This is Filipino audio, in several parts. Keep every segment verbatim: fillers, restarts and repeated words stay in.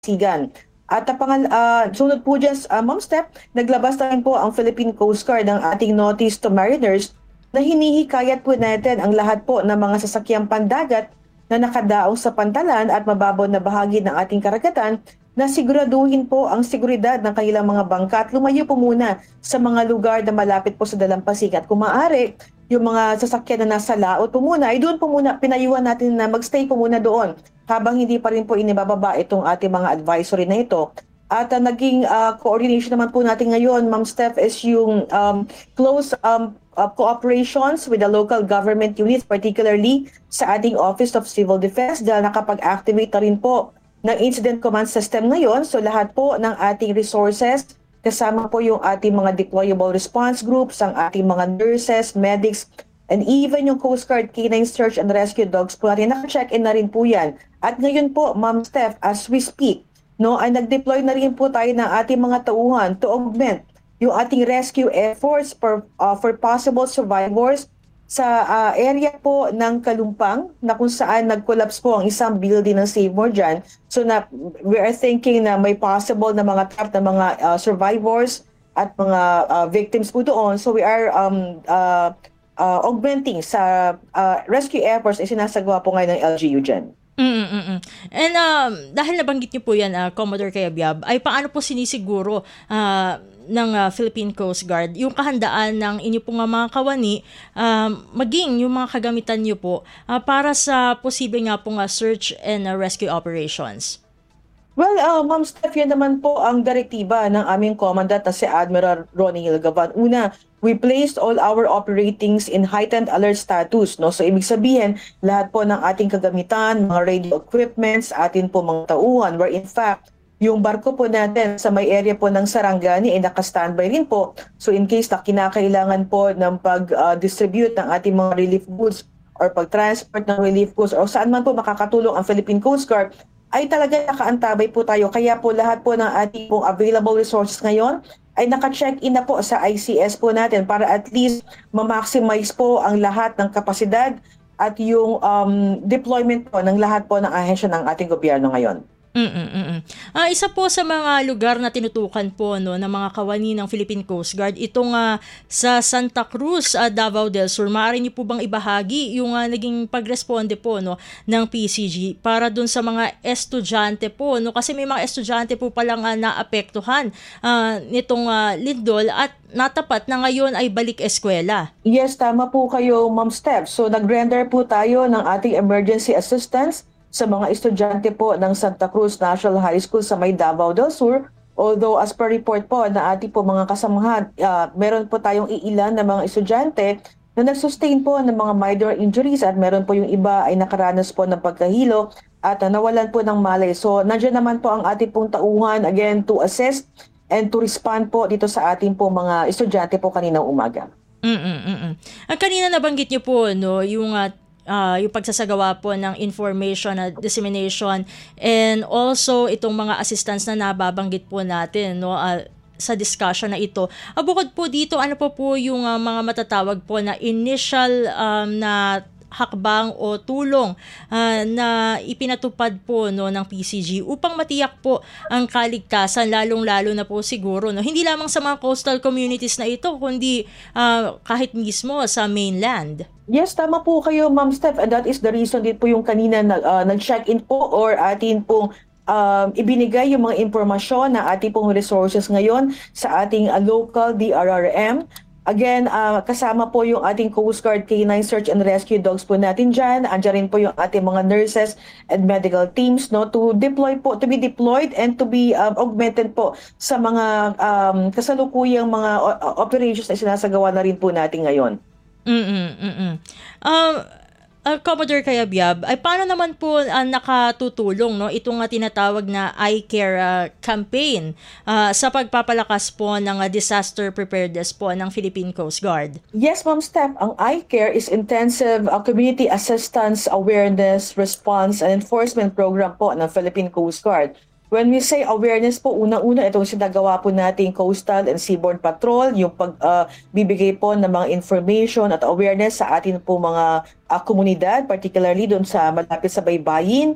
Sigan. At uh, pangal, ah, sunod po dyan, uh, Ma'am Steph, naglabas na rin po ang Philippine Coast Guard ng ating notice to mariners na hinihikayat po natin ang lahat po ng mga sasakyang pandagat na nakadaong sa pantalan at mababaw na bahagi ng ating karagatan na siguraduhin po ang seguridad ng kanilang mga bangka at lumayo po muna sa mga lugar na malapit po sa dalampasigan. At kung maaari, yung mga sasakyan na nasa laot po muna, ay doon po muna, pinayuhan natin na magstay po muna doon habang hindi pa rin po inibababa itong ating mga advisory na ito. At uh, naging uh, coordination naman po natin ngayon, Ma'am Steph, is yung um, close um, uh, cooperations with the local government units, particularly sa ating Office of Civil Defense dahil nakapag-activate na rin po ng Incident Command System ngayon. So lahat po ng ating resources, kasama po yung ating mga deployable response groups, ang ating mga nurses, medics, and even yung Coast Guard K nine Search and Rescue Dogs po natin, naka-check-in na rin po yan. At ngayon po, Ma'am Steph, as we speak, no, ay nag-deploy na rin po tayo ng ating mga tauhan to augment yung ating rescue efforts for, uh, for possible survivors sa uh, area po ng Kalumpang na kung saan nag-collapse po ang isang building ng Save More dyan. So na, we are thinking na may possible na mga trap na mga uh, survivors at mga uh, victims po doon. So we are um, uh, uh, augmenting sa uh, rescue efforts na sinasagawa po ngayon ng L G U dyan. Mm-mm. And um, dahil nabanggit niyo po yan, uh, Commodore Cayabyab, ay paano po sinisiguro uh, ng uh, Philippine Coast Guard yung kahandaan ng inyo pong mga kawani, um, maging yung mga kagamitan niyo po uh, para sa posible nga pong uh, search and uh, rescue operations? Well, uh, Ma'am Steph, yan naman po ang direktiba ng aming commandant na si Admiral Ronnie Hilgavan. Una, we placed all our operatings in heightened alert status. No? So, ibig sabihin, lahat po ng ating kagamitan, mga radio equipments, atin po mga tauhan, where in fact, yung barko po natin sa may area po ng Sarangani ay naka-standby rin po. So, in case na kinakailangan po ng pag-distribute ng ating mga relief goods or pag-transport ng relief goods o saan man po makakatulong ang Philippine Coast Guard, ay talaga nakaantabay po tayo. Kaya po lahat po ng ating pong available resources ngayon ay naka-check-in na po sa I C S po natin para at least ma-maximize po ang lahat ng kapasidad at yung um, deployment po ng lahat po ng ahensya ng ating gobyerno ngayon. Mm-mm-mm. Ah, isa po sa mga lugar na tinutukan po no ng mga kawani ng Philippine Coast Guard itong uh, sa Santa Cruz, uh, Davao del Sur. Maaari niyo po bang ibahagi yung uh, naging pagresponde po no ng P C G para dun sa mga estudyante po no kasi may mga estudyante po palang uh, naapektuhan uh, nitong uh, lindol at natapat na ngayon ay balik eskwela. Yes, tama po kayo, Ma'am Steph. So nag-render po tayo ng ating emergency assistance sa mga estudyante po ng Santa Cruz National High School sa may Davao del Sur. Although as per report po na ating po mga kasamahan, uh, meron po tayong iilan na mga estudyante na nag-sustain po ng mga minor injuries at meron po yung iba ay nakaranas po ng pagkahilo at uh, nawalan po ng malay. So nandiyan naman po ang ating pong tauhan again to assist and to respond po dito sa ating po mga estudyante po kaninang umaga. Mm-mm-mm. Ang kanina nabanggit niyo po no yung uh, Uh, yung pagsasagawa po ng information na uh, dissemination and also itong mga assistance na nababanggit po natin no uh, sa discussion na ito. Uh, bukod po dito, ano po po yung uh, mga matatawag po na initial um, na hakbang o tulong uh, na ipinatupad po no ng P C G upang matiyak po ang kaligtasan lalong-lalo na po siguro no hindi lamang sa mga coastal communities na ito kundi uh, kahit mismo sa mainland. Yes, tama po kayo, Ma'am Steph, and that is the reason din po yung kanina na, uh, nag-check-in po or atin pong um, ibinigay yung mga impormasyon na ating pong resources ngayon sa ating uh, local D R R M. Again, uh, kasama po yung ating Coast Guard K nine Search and Rescue Dogs po natin dyan. Andiyan rin po yung ating mga nurses and medical teams no to deploy po, to be deployed and to be um, augmented po sa mga um, kasalukuyang mga uh, operations na sinasagawa na rin po natin ngayon. Mm-mm-mm. Um, uh, Commodore Cayabyab, ay paano naman po uh, nakatutulong no itong uh, tinatawag na I-CARE uh, campaign uh, sa pagpapalakas po ng uh, disaster preparedness po ng Philippine Coast Guard? Yes, Ma'am Steph, ang I-CARE is Intensive uh, Community Assistance Awareness, Response and Enforcement Program po ng Philippine Coast Guard. When we say awareness po, unang-una itong sinagawa po nating Coastal and Seaborne Patrol, yung pagbibigay uh, po ng mga information at awareness sa atin po mga uh, komunidad, particularly doon sa malapit sa baybayin.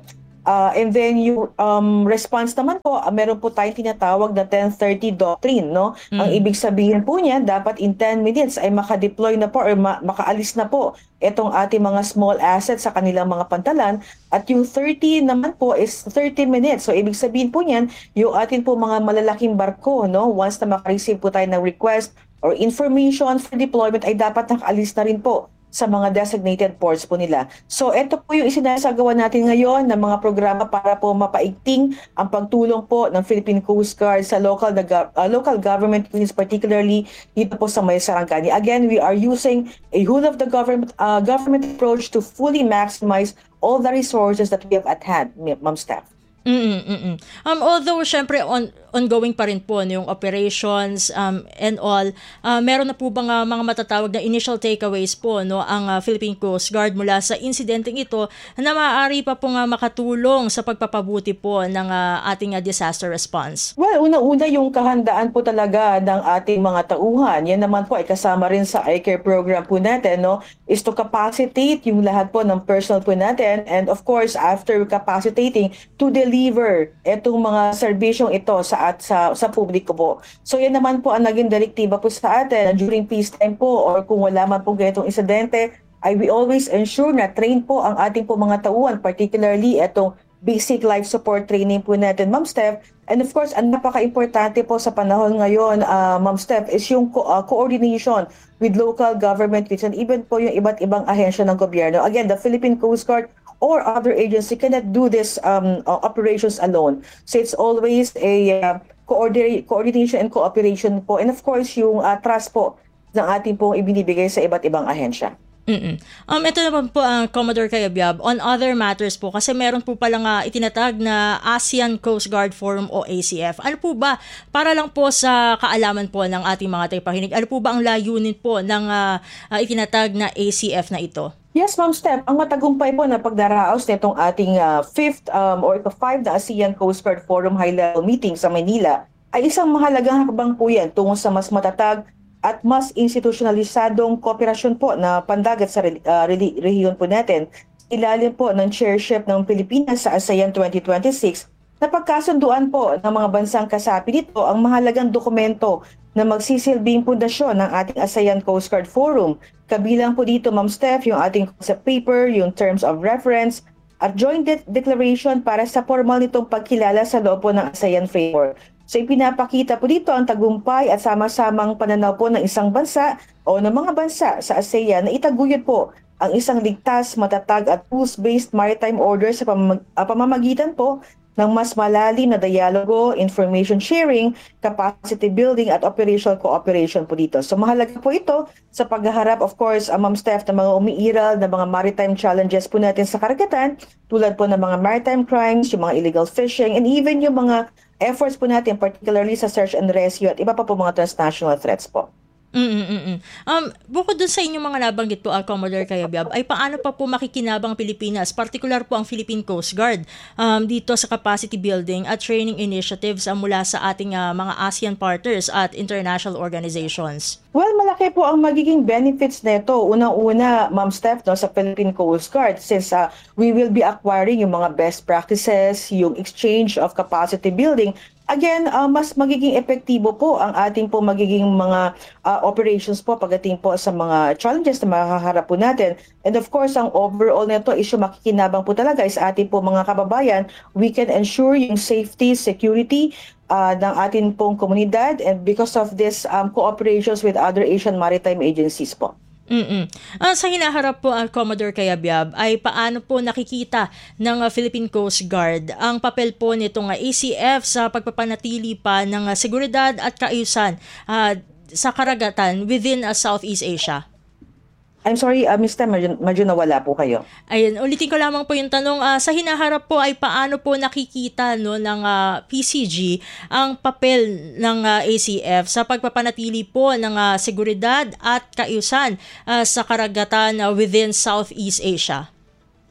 Uh, and then yung um, response naman po, uh, meron po tayong tinatawag na ten thirty doctrine, no? Ang Mm. ibig sabihin po niya, dapat in ten minutes ay makadeploy na po or ma- makaalis na po itong ating mga small assets sa kanilang mga pantalan. At yung thirty naman po is thirty minutes. So ibig sabihin po niyan, yung atin po mga malalaking barko, no? Once na makareceive po tayo ng request or information for deployment ay dapat nakaalis na rin po sa mga designated ports po nila. So ito po yung isinasagawa natin ngayon ng mga programa para po mapaigting ang pagtulong po ng Philippine Coast Guard sa local na gov- uh, local government units, particularly dito po sa May Sarangani. Again, we are using a whole of the government uh, government approach to fully maximize all the resources that we have at hand, Ma'am Steph. Mm, mm, mm. Um, although, syempre, on, ongoing pa rin po no, yung operations um, and all, uh, meron na po bang uh, mga matatawag na initial takeaways po no, ang uh, Philippine Coast Guard mula sa insidenteng ito na maaari pa po nga makatulong sa pagpapabuti po ng uh, ating uh, disaster response? Well, una-una yung kahandaan po talaga ng ating mga tauhan. Yan naman po ay kasama rin sa I C A R E program po natin, no? Is to capacitate yung lahat po ng personnel po natin, and of course, after capacitating, to deliver itong mga serbisyong ito sa at sa sa publiko po. So yan naman po ang naging direktiba po sa atin during peacetime po, or kung wala man po ganitong insidente, ay we always ensure na train po ang ating po mga tauhan, particularly itong basic life support training po natin, Ma'am Steph. And of course, ang napaka-importante po sa panahon ngayon, uh, Ma'am Steph, is yung co- uh, coordination with local government and even po yung iba't ibang ahensya ng gobyerno. Again, the Philippine Coast Guard or other agency cannot do this um, uh, operations alone. So it's always a uh, coordinate, coordination and cooperation po. And of course, yung uh, trust po ng ating pong ibinibigay sa iba't ibang ahensya. Mm-mm. Um, ito naman po ang uh, Commodore Cayabyab on other matters po kasi meron po palang uh, itinatag na ASEAN Coast Guard Forum o A C F. Ano po ba, para lang po sa kaalaman po ng ating mga tagapakinig, ano po ba ang layunin po ng uh, uh, itinatag na A C F na ito? Yes, Ma'am Steph. Ang matagumpay po na pagdaraos nitong ating uh, fifth um, or five na ASEAN Coast Guard Forum high-level meeting sa Manila ay isang mahalagang hakbang po yan tungo sa mas matatag at mas institusyonalisadong kooperasyon po na pandagat sa uh, rehiyon po natin. Ilalim po ng chairship ng Pilipinas sa ASEAN twenty twenty-six na pagkasunduan po ng mga bansang kasapi nito ang mahalagang dokumento na magsisilbing pundasyon ng ating ASEAN Coast Guard Forum. Kabilang po dito, Ma'am Steph, yung ating concept paper, yung terms of reference, at joint de- declaration para sa formal nitong pagkilala sa loob po ng ASEAN Framework. So ipinapakita po dito ang tagumpay at sama-samang pananaw po ng isang bansa o ng mga bansa sa ASEAN na itaguyod po ang isang ligtas, matatag at rules-based maritime order sa pamamag- uh, pamamagitan po ng mas malalim na dialogo, information sharing, capacity building at operational cooperation po dito. So mahalaga po ito sa paghaharap, of course, uh, Ma'am Steph, ng mga umiiral na mga maritime challenges po natin sa karagatan, tulad po ng mga maritime crimes, yung mga illegal fishing, and even yung mga efforts po natin, particularly sa search and rescue at iba pa po mga transnational threats po. Mm-mm-mm. Um, bukod dun sa inyong mga nabanggit po, uh, Commodore Cayabyab, ay paano pa po makikinabang Pilipinas, particular po ang Philippine Coast Guard, um, dito sa capacity building at training initiatives uh, mula sa ating uh, mga ASEAN partners at international organizations? Well, malaki po ang magiging benefits nito. Unang-una, Ma'am Steph, no, sa Philippine Coast Guard, since uh, we will be acquiring yung mga best practices, yung exchange of capacity building. Again, uh, mas magiging epektibo po ang ating po magiging mga uh, operations po pagdating po sa mga challenges na makaharap po natin. And of course, ang overall nito issue makikinabang po talaga is ating po mga kababayan. We can ensure yung safety, security uh, ng ating pong komunidad, and because of this um, cooperations with other Asian maritime agencies po. Mm-mm. Uh, sa hinaharap po ang uh, Commodore Cayabyab ay paano po nakikita ng uh, Philippine Coast Guard ang papel po nitong uh, A C F sa pagpapanatili pa ng uh, seguridad at kaayusan uh, sa karagatan within uh, Southeast Asia? I'm sorry, uh, Mister Medyo, medyo nawala po kayo. Ayun, ulitin ko lamang po yung tanong. Uh, sa hinaharap po ay paano po nakikita no, ng uh, P C G ang papel ng uh, A C F sa pagpapanatili po ng uh, seguridad at kaayusan uh, sa karagatan uh, within Southeast Asia?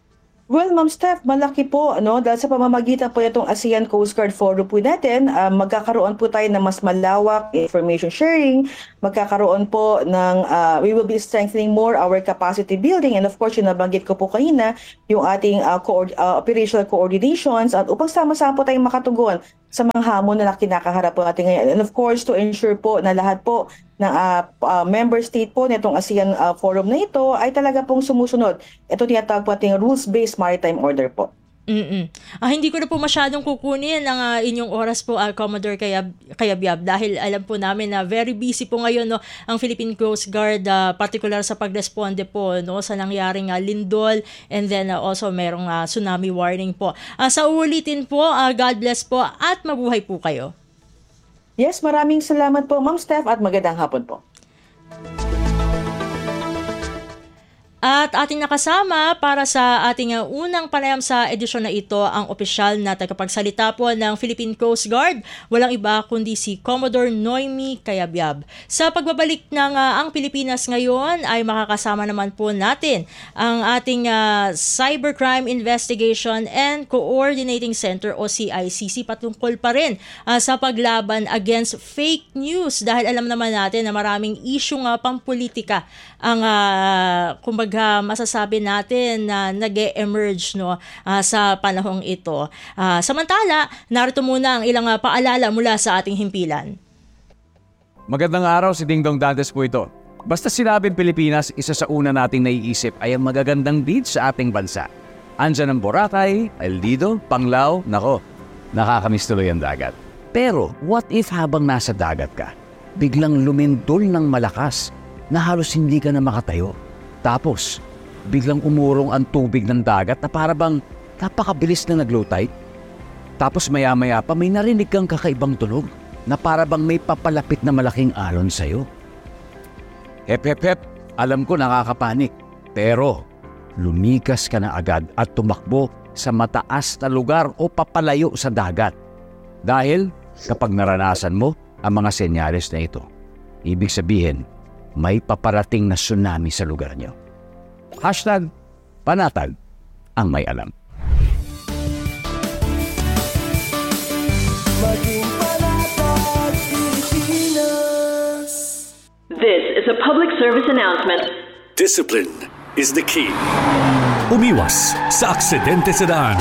Well, Ma'am Steph, malaki po, ano, dahil sa pamamagitan po itong ASEAN Coast Guard Forum po natin, ah, magkakaroon po tayo ng mas malawak information sharing, magkakaroon po ng, ah, we will be strengthening more our capacity building, and of course, yung nabanggit ko po kanina, yung ating ah, co- ah, operational coordinations, at upang sama-sama po tayong makatugon sa mga hamon na kinakaharap po natin ngayon. And of course, to ensure po na lahat po ng uh, uh, member state po nitong ASEAN uh, Forum na ito ay talaga pong sumusunod. Ito tinatawag po ating rules-based maritime order po. Mm-mm. Ah, hindi ko na po masyadong kukunin ang ah, inyong oras po, ah, Commodore Kayab, Kayabyab, dahil alam po namin na very busy po ngayon, no, ang Philippine Coast Guard, ah, particular sa pagresponde po, no, sa nangyaring ah, lindol, and then ah, also merong ah, tsunami warning po. Ah, sa uulitin po, ah, God bless po at mabuhay po kayo. Yes, maraming salamat po, Ma'am Steph, at magandang hapon po. At ating nakasama para sa ating uh, unang panayam sa edisyon na ito ang opisyal na tagapagsalita po ng Philippine Coast Guard. Walang iba kundi si Commodore Noemi Kayabyab. Sa pagbabalik ng uh, ang Pilipinas ngayon ay makakasama naman po natin ang ating uh, Cybercrime Investigation and Coordinating Center o C I C C patungkol pa rin uh, sa paglaban against fake news, dahil alam naman natin na maraming issue nga pampolitika ang uh, kumbaga masasabi natin na nag-emerge, no, uh, sa panahong ito. Uh, samantala, narito muna ang ilang uh, paalala mula sa ating himpilan. Magandang araw, si Dingdong Dantes po ito. Basta sinabing Pilipinas, isa sa una nating naiisip ay ang magagandang beach sa ating bansa. Andyan ang Boracay, El Nido, Panglao, nako, nakakamiss tuloy ang dagat. Pero what if habang nasa dagat ka, biglang lumindol ng malakas na halos hindi ka na makatayo? Tapos, biglang umurong ang tubig ng dagat na para bang napakabilis na nag-low tide. Tapos maya-maya pa may narinig kang kakaibang tunog na para bang may papalapit na malaking alon sa'yo. Hep hep hep, alam ko nakakapanik. Pero, lumikas ka na agad at tumakbo sa mataas na lugar o papalayo sa dagat. Dahil kapag naranasan mo ang mga senyales na ito, ibig sabihin, may paparating na tsunami sa lugar nyo. Hashtag panatag ang may alam. This is a public service announcement. Discipline is the key. Umiwas sa aksidente sa daan.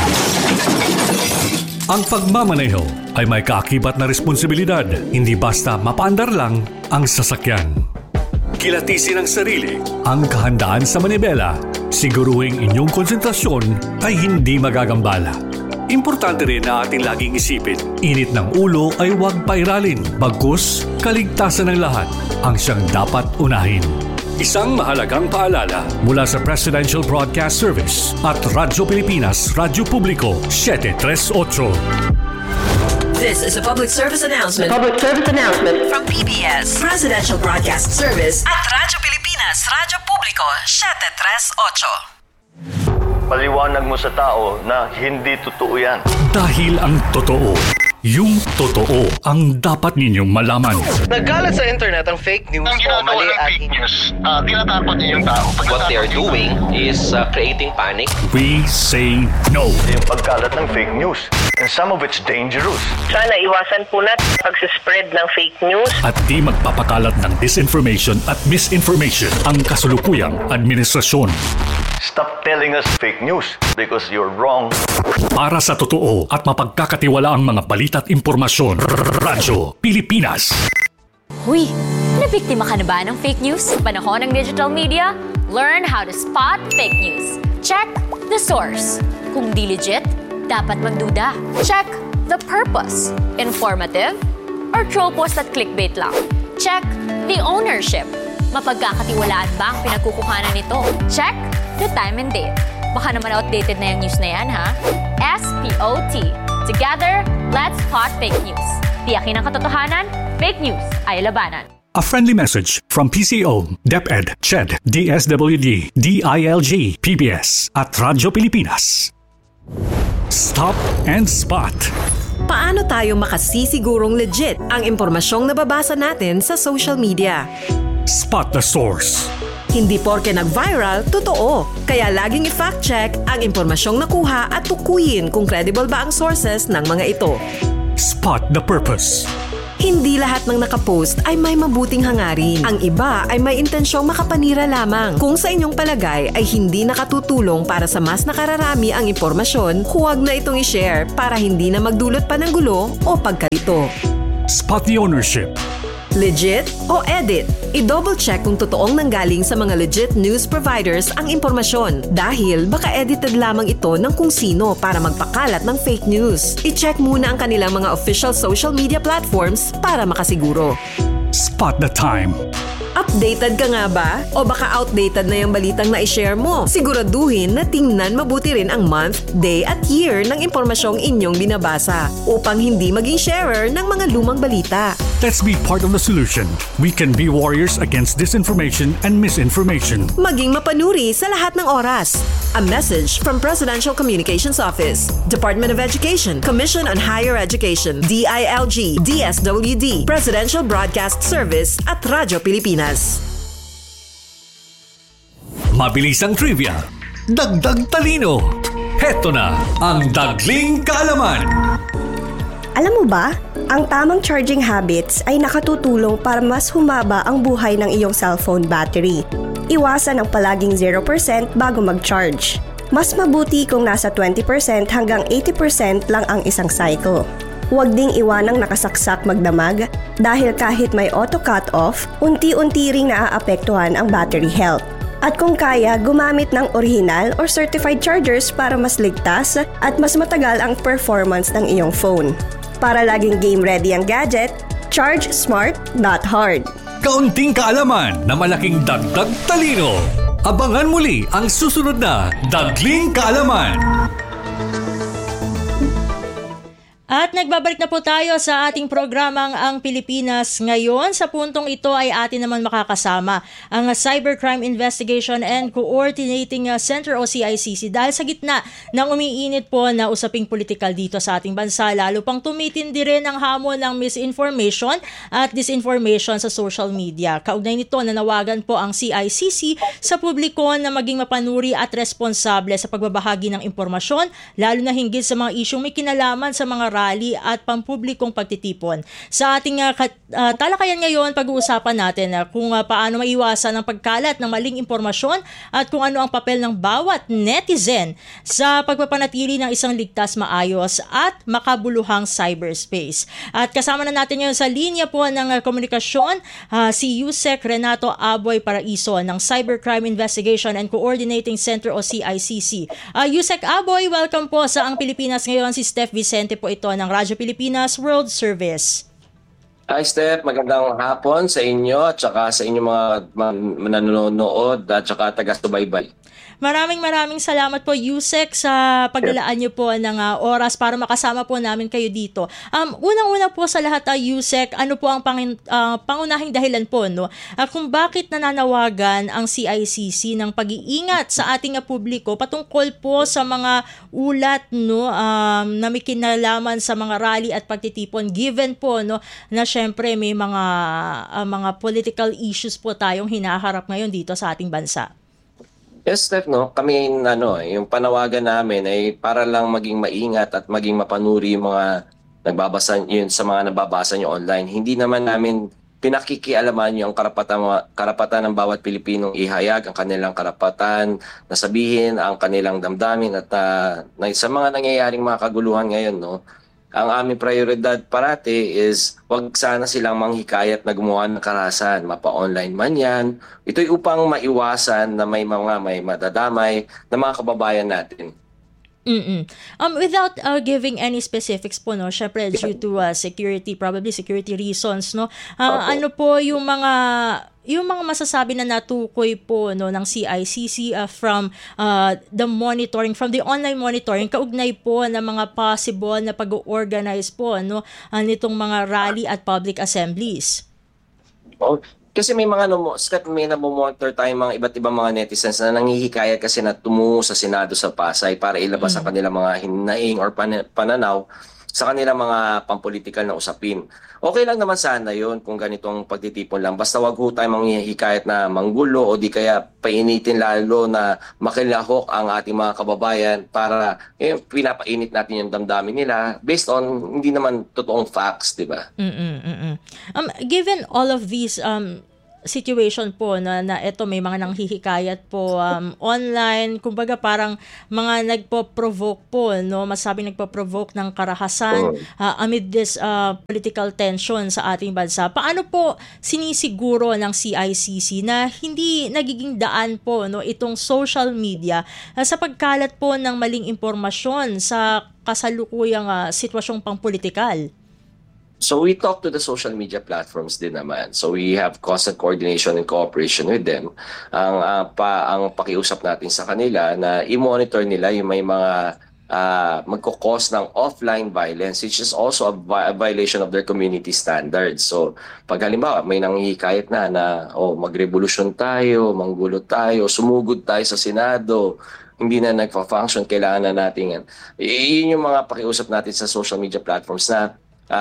Ang pagmamaneho ay may kaakibat na responsibilidad, hindi basta mapaandar lang ang sasakyan. Kilatisin ang sarili, ang kahandaan sa manibela, siguruhing inyong konsentrasyon ay hindi magagambala. Importante rin na ating laging isipin, init ng ulo ay huwag pairalin, bagkus kaligtasan ng lahat ang siyang dapat unahin. Isang mahalagang paalala mula sa Presidential Broadcast Service at Radyo Pilipinas, Radyo Publiko, seven three eight. This is a public service announcement. Public service announcement. From P B S Presidential Broadcast Service at Radyo Pilipinas, Radyo Publiko, seven three eight. Paliwanag mo sa tao na hindi totoo yan. Dahil ang totoo, yung totoo ang dapat ninyong malaman. Nagkalat sa internet ang fake news Ang o ginagawa mali ng at fake news, uh, tinatakot niyo yung tao. Pag What they are doing is uh, creating panic. We say no. Yung pagkalat ng fake news. And some of it's dangerous. Sana iwasan po natin pag-spread ng fake news. At di magpapakalat ng disinformation at misinformation ang kasulukuyang administrasyon. Stop telling us fake news because you're wrong. Para sa totoo at mapagkakatiwala ang mga balita at impormasyon, Radyo Pilipinas. Huy, nabiktima ka na ba ng fake news? Panahon ng digital media? Learn how to spot fake news. Check the source. Kung di legit, dapat magduda. Check the purpose. Informative or troll post at clickbait lang. Check the ownership. Mapagkakatiwalaan ba ang pinagkukuhanan nito? Check the time and date. Baka naman outdated na yung news na yan, ha? S P O T. Together, let's spot fake news. Tiyakin ang katotohanan, fake news ay labanan. A friendly message from P C O, DepEd, C H E D, D S W D, D I L G, P B S at Radyo Pilipinas. Stop and spot. Paano tayo makasisigurong legit ang impormasyong nababasa natin sa social media? Spot the source. Hindi porke nag-viral, totoo. Kaya laging i-fact check ang impormasyong nakuha at tukuyin kung credible ba ang sources ng mga ito. Spot the purpose. Hindi lahat ng nakapost ay may mabuting hangarin. Ang iba ay may intensyong makapanira lamang. Kung sa inyong palagay ay hindi nakatutulong para sa mas nakararami ang impormasyon, huwag na itong i-share para hindi na magdulot pa ng gulo o pagkalito. Spot the ownership. Legit o edit? I-double check kung totoong nanggaling sa mga legit news providers ang impormasyon dahil baka edited lamang ito ng kung sino para magpakalat ng fake news. I-check muna ang kanilang mga official social media platforms para makasiguro. Spot the time. Updated ka nga ba? O baka outdated na yung balitang na-share mo? Siguraduhin na tingnan mabuti rin ang month, day at year ng impormasyong inyong binabasa upang hindi maging sharer ng mga lumang balita. Let's be part of the solution. We can be warriors against disinformation and misinformation. Maging mapanuri sa lahat ng oras. A message from Presidential Communications Office, Department of Education, Commission on Higher Education, D I L G, D S W D, Presidential Broadcast Service at Radyo Pilipinas. Mabilisang trivia, dagdag talino. Heto na ang Dagling Kaalaman. Alam mo ba, ang tamang charging habits ay nakatutulong para mas humaba ang buhay ng iyong cellphone battery. Iwasan ang palaging zero percent bago mag-charge. Mas mabuti kung nasa twenty percent hanggang eighty percent lang ang isang cycle. Huwag ding iwanang nakasaksak magdamag dahil kahit may auto cut-off, unti-unti ring naaapektuhan ang battery health. At kung kaya, gumamit ng original or certified chargers para mas ligtas at mas matagal ang performance ng iyong phone. Para laging game-ready ang gadget, charge smart, not hard. Kaunting kaalaman na malaking dagdag talino. Abangan muli ang susunod na Dagling Kaalaman. At nagbabalik na po tayo sa ating programang Ang Pilipinas Ngayon. Sa puntong ito ay atin naman makakasama ang Cybercrime Investigation and Coordinating Center o C I C C dahil sa gitna ng umiinit po na usaping politikal dito sa ating bansa, lalo pang tumitindi rin ang hamon ng misinformation at disinformation sa social media. Kaugnay nito, nanawagan po ang C I C C sa publiko na maging mapanuri at responsable sa pagbabahagi ng impormasyon, lalo na hinggil sa mga isyong may kinalaman sa mga rally at pampublikong pagtitipon. Sa ating uh, kat, uh, talakayan ngayon, pag-uusapan natin uh, kung uh, paano maiwasan ang pagkalat ng maling impormasyon at kung ano ang papel ng bawat netizen sa pagpapanatili ng isang ligtas, maayos at makabuluhang cyberspace. At kasama na natin ngayon sa linya po ng uh, komunikasyon uh, si Yusek Renato Aboy Paraiso ng Cybercrime Investigation and Coordinating Center o C I C C. Uh, Yusek Aboy, welcome po sa Ang Pilipinas Ngayon. Si Steph Vicente po ito ng Radyo Pilipinas World Service. Hi Steph, magandang hapon sa inyo at saka sa inyong mga mananonood at saka taga-subaybay. Maraming maraming salamat po, Yusek, sa paglalaan niyo po ng uh, oras para makasama po namin kayo dito. Um, unang-una po sa lahat, uh, Yusek, ano po ang pangin, uh, pangunahing dahilan po no, uh, kung bakit nananawagan ang C I C C ng pag-iingat sa ating uh, publiko patungkol po sa mga ulat no, um, na may kinalaman sa mga rally at pagtitipon, given po no, na syempre may mga, uh, mga political issues po tayong hinaharap ngayon dito sa ating bansa. Yes, Steph, no? Kami, ano, yung panawagan namin ay para lang maging maingat at maging mapanuri yung mga nagbabasa, yun, sa mga nababasa nyo online. Hindi naman namin pinakikialaman yung karapatan, karapatan ng bawat Pilipinong ihayag ang kanilang karapatan, na sabihin ang kanilang damdamin at uh, na, sa mga nangyayaring mga kaguluhan ngayon, no? Ang aming prioridad parati is wag sana silang manghikayat na gumawa ng karahasan, mapa-online man yan. Ito'y upang maiwasan na may mga may madadamay na mga kababayan natin. Mm-mm. Um, without uh, giving any specifics po, no, syempre due to uh, security, probably security reasons, no, uh, ano po yung mga yung mga masasabi na natukoy po no ng C I C C uh, from uh, the monitoring, from the online monitoring, kaugnay po ng mga possible na pag-organize po no uh, nitong mga rally at public assemblies? Oh, kasi may mga no, step may namo-monitor tayong mga iba't ibang mga netizens na nanghihikayat kasi na tumungo sa Senado sa Pasay para ilabas mm-hmm. ang kanilang mga hinaing or pan- pananaw sa kanilang mga pampolitikal na usapin. Okay lang naman sana yun kung ganitong pagtitipon lang. Basta wag ho tayo manghihikayat na manggulo o di kaya painitin lalo na makilahok ang ating mga kababayan para eh, pinapainit natin yung damdamin nila based on hindi naman totoong facts, di ba? Mm-mm, mm-mm. Um, given all of these um, situation po na, na eto may mga nanghihikayat po um, online, kumbaga parang mga nagpo-provoke po, no, masabing nagpo-provoke ng karahasan uh, amid this uh, political tension sa ating bansa. Paano po sinisiguro ng C I C C na hindi nagiging daan po, no, itong social media uh, sa pagkalat po ng maling impormasyon sa kasalukuyang uh, sitwasyong pangpolitikal? So we talk to the social media platforms din naman. So we have constant coordination and cooperation with them. Ang uh, pa ang pakiusap natin sa kanila na i-monitor nila yung may mga uh, magko-cause ng offline violence, which is also a, vi- a violation of their community standards. So pag halimbawa may nanghihikayat na na oh magrevolusyon tayo, manggulo tayo, sumugod tayo sa Senado, hindi na nagfa-function, kailangan na natin yan. Iyon yung mga pakiusap natin sa social media platforms na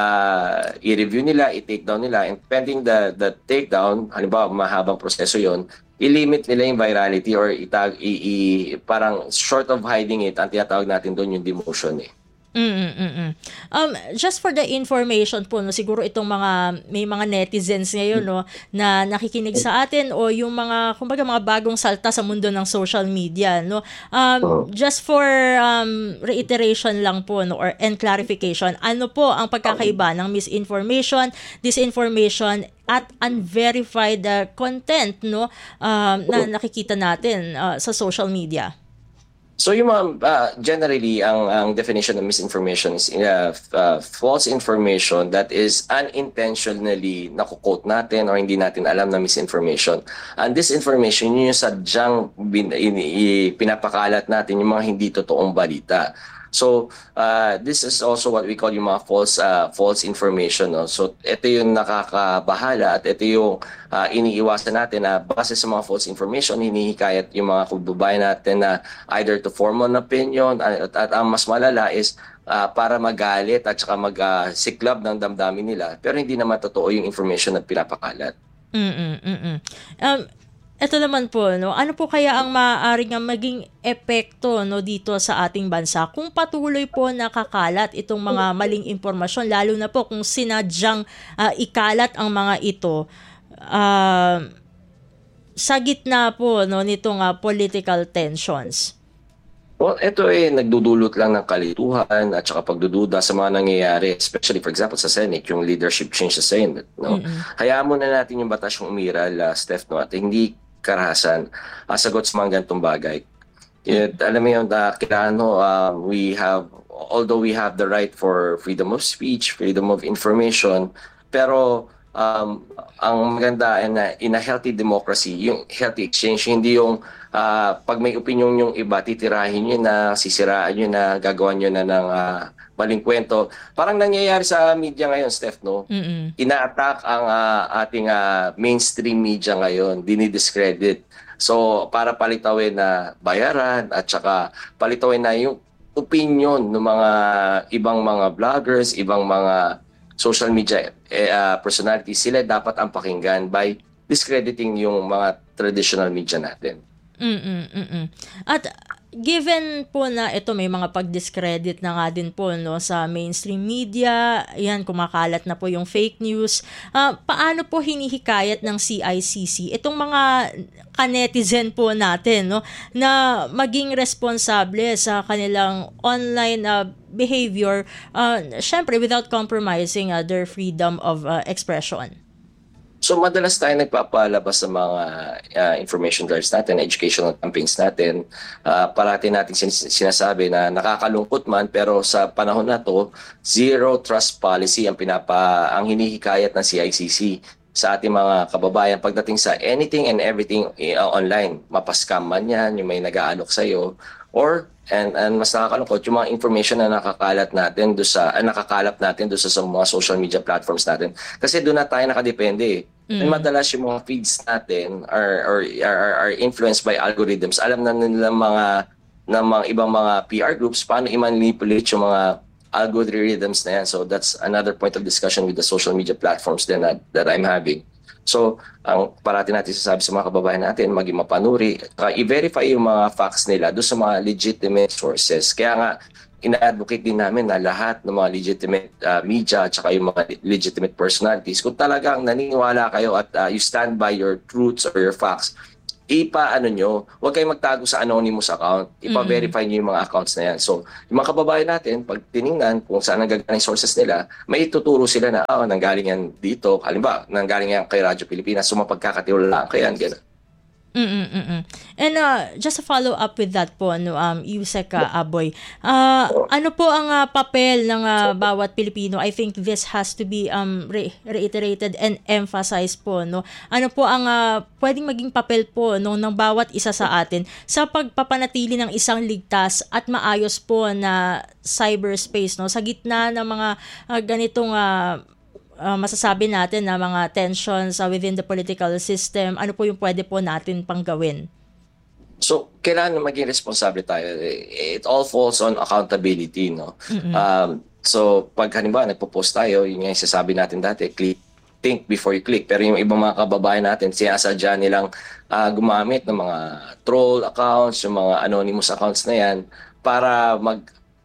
Uh, i-review nila, i-take down nila, and pending the the takedown, halimbawa mahabang proseso yon, i-limit nila yung virality or itag, i, i, parang short of hiding it, ang tinatawag natin doon yung demotion eh. Mm-mm-mm. Um, just for the information po, no, siguro itong mga, may mga netizens ngayon, no, na nakikinig sa atin o yung mga, kumbaga mga bagong salta sa mundo ng social media, no. Um, just for um, reiteration lang po, no, or and clarification, ano po ang pagkakaiba ng misinformation, disinformation, at unverified uh, content, no, um, na nakikita natin uh, sa social media? So yung mga, uh, generally, ang, ang definition of misinformation is uh, uh, false information that is unintentionally nakukote natin or hindi natin alam na misinformation. And this information, yun yung sadyang bin, in, in, pinapakalat natin, yung mga hindi totoong balita. So uh, this is also what we call yung mga false uh, false information. No? So ito yung nakakabahala at ito yung uh, iniiwasan natin na base sa mga false information, hinihikayat yung mga kababayan natin na either to form an opinion at, at ang mas malala is uh, para magalit at saka mag-siklab uh, ng damdamin nila pero hindi naman totoo yung information na pinapakalat. Mm-mm, mm-mm. Um, Ito naman po, no, ano po kaya ang maaaring maging epekto, no, dito sa ating bansa kung patuloy po nakakalat itong mga maling impormasyon, lalo na po kung sinadyang uh, ikalat ang mga ito uh, sa gitna po, no, nitong uh, political tensions? Well, ito eh, nagdudulot lang ng kalituhan at saka pagdududa sa mga nangyayari, especially for example sa Senate, yung leadership change sa Senate. No? Mm-hmm. Hayaan muna natin yung batas yung umiral, uh, Steph, no? At hindi karahasan uh, sagot sa mga ganitong bagay. It, alam mo yun, uh, kailangan no, uh, we have, although we have the right for freedom of speech, freedom of information, pero um, ang maganda in a, in a healthy democracy, yung healthy exchange, hindi yung uh, pag may opinion yung iba, titirahin nyo na, sisiraan nyo na, gagawan nyo na ng uh, maling kwento. Parang nangyayari sa media ngayon, Steph, no? Mm-mm. Ina-attack ang uh, ating uh, mainstream media ngayon, dinidiscredit. So, para palitawin na bayaran at saka palitawin na yung opinion ng mga ibang mga vloggers, ibang mga social media uh, personalities, sila dapat ang pakinggan by discrediting yung mga traditional media natin. Mm-mm, mm-mm. At given po na ito may mga pag-discredit na nga din po, no, sa mainstream media, yan, kumakalat na po yung fake news, uh, paano po hinihikayat ng C I C C itong mga kanetizen po natin, no, na maging responsable sa kanilang online uh, behavior, uh, syempre without compromising uh, their freedom of uh, expression? So madalas tayo nagpapalabas sa mga uh, information drives natin, educational campaigns natin. Uh, parati natin sin- sinasabi na nakakalungkot man pero sa panahon na to, zero trust policy ang pinapa ang hinihikayat ng C I C C sa ating mga kababayan pagdating sa anything and everything uh, online. Mapascam man yan, yung may nag-aalok sa'yo, or and and mas nakakalungkot yung mga information na nakakalat natin do sa uh, nakakalap natin do sa, sa mga social media platforms natin kasi doon na tayo nakadepende eh. Mm. And madalas yung mga feeds natin are are, are are influenced by algorithms. Alam na nila mga ng mga ibang mga P R groups paano i-manipulate yung mga algorithms na yan. So that's another point of discussion with the social media platforms then that, that I'm having. So, ang parati natin sasabi sa mga kababayan natin, maging mapanuri, uh, i-verify yung mga facts nila doon sa mga legitimate sources. Kaya nga, ina-advocate din namin na lahat ng mga legitimate uh, media at saka yung mga legitimate personalities, kung talagang naniniwala kayo at uh, you stand by your truths or your facts, ipa-ano nyo, huwag kayong magtago sa anonymous account, ipa-verify nyo yung mga accounts na yan. So, yung mga kababayan natin, pag tiningnan kung saan nanggagaling sources nila, may ituturo sila na, oh, nanggaling yan dito, halimbawa, nanggaling yan kay Radyo Pilipinas, so mapagkakatiwalaan ko yan, gano'n. Mm-mm-mm. And uh, just a follow up with that po, no, um, Yusek uh, Aboy, uh, ano po ang uh, papel ng uh, bawat Pilipino? I think this has to be um, re- reiterated and emphasized po. No? Ano po ang uh, pwedeng maging papel po no, ng bawat isa sa atin sa pagpapanatili ng isang ligtas at maayos po na cyberspace, no? Sa gitna ng mga uh, ganitong uh, Uh, masasabi natin na mga tensions uh, within the political system, ano po yung pwede po natin pang gawin? So, kailangan maging responsable tayo. It all falls on accountability, no? Mm-hmm. Um, so, pag halimbawa, nagpo-post tayo, yun yung sasabi natin dati, click, think before you click. Pero yung ibang mga kababayan natin, sinasadya nilang uh, gumamit ng mga troll accounts, yung mga anonymous accounts na yan, para mag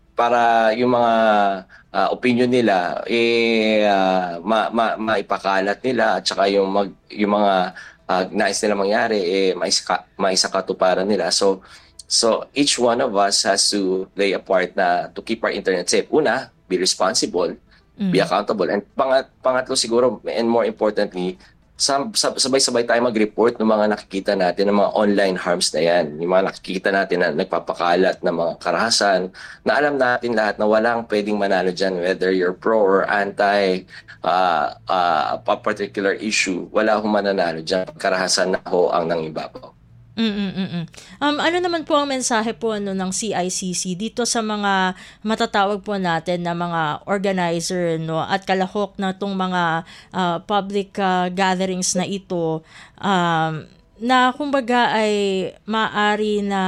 para yung mga uh, opinion nila eh uh, ma, ma, maipakalat nila at saka yung mag yung mga uh, nais nila mangyari eh maisaka, maisakatuparan nila. So so each one of us has to play a part na to keep our internet safe. Una, be responsible, mm-hmm. be accountable, and pangat, pangatlo siguro and more importantly, sabay-sabay tayo mag-report ng mga nakikita natin ng mga online harms na yan. Yung mga nakikita natin na nagpapakalat ng mga karahasan, na alam natin lahat na walang pwedeng manalo dyan, whether you're pro or anti uh, uh, a particular issue, wala akong mananalo dyan. Karahasan na ho ang nangibabaw. Mm-mm-mm. Um, ano naman po ang mensahe po no, ng C I C C dito sa mga matatawag po natin na mga organizer no, at kalahok na itong mga uh, public uh, gatherings na ito um, na kumbaga ay maaari na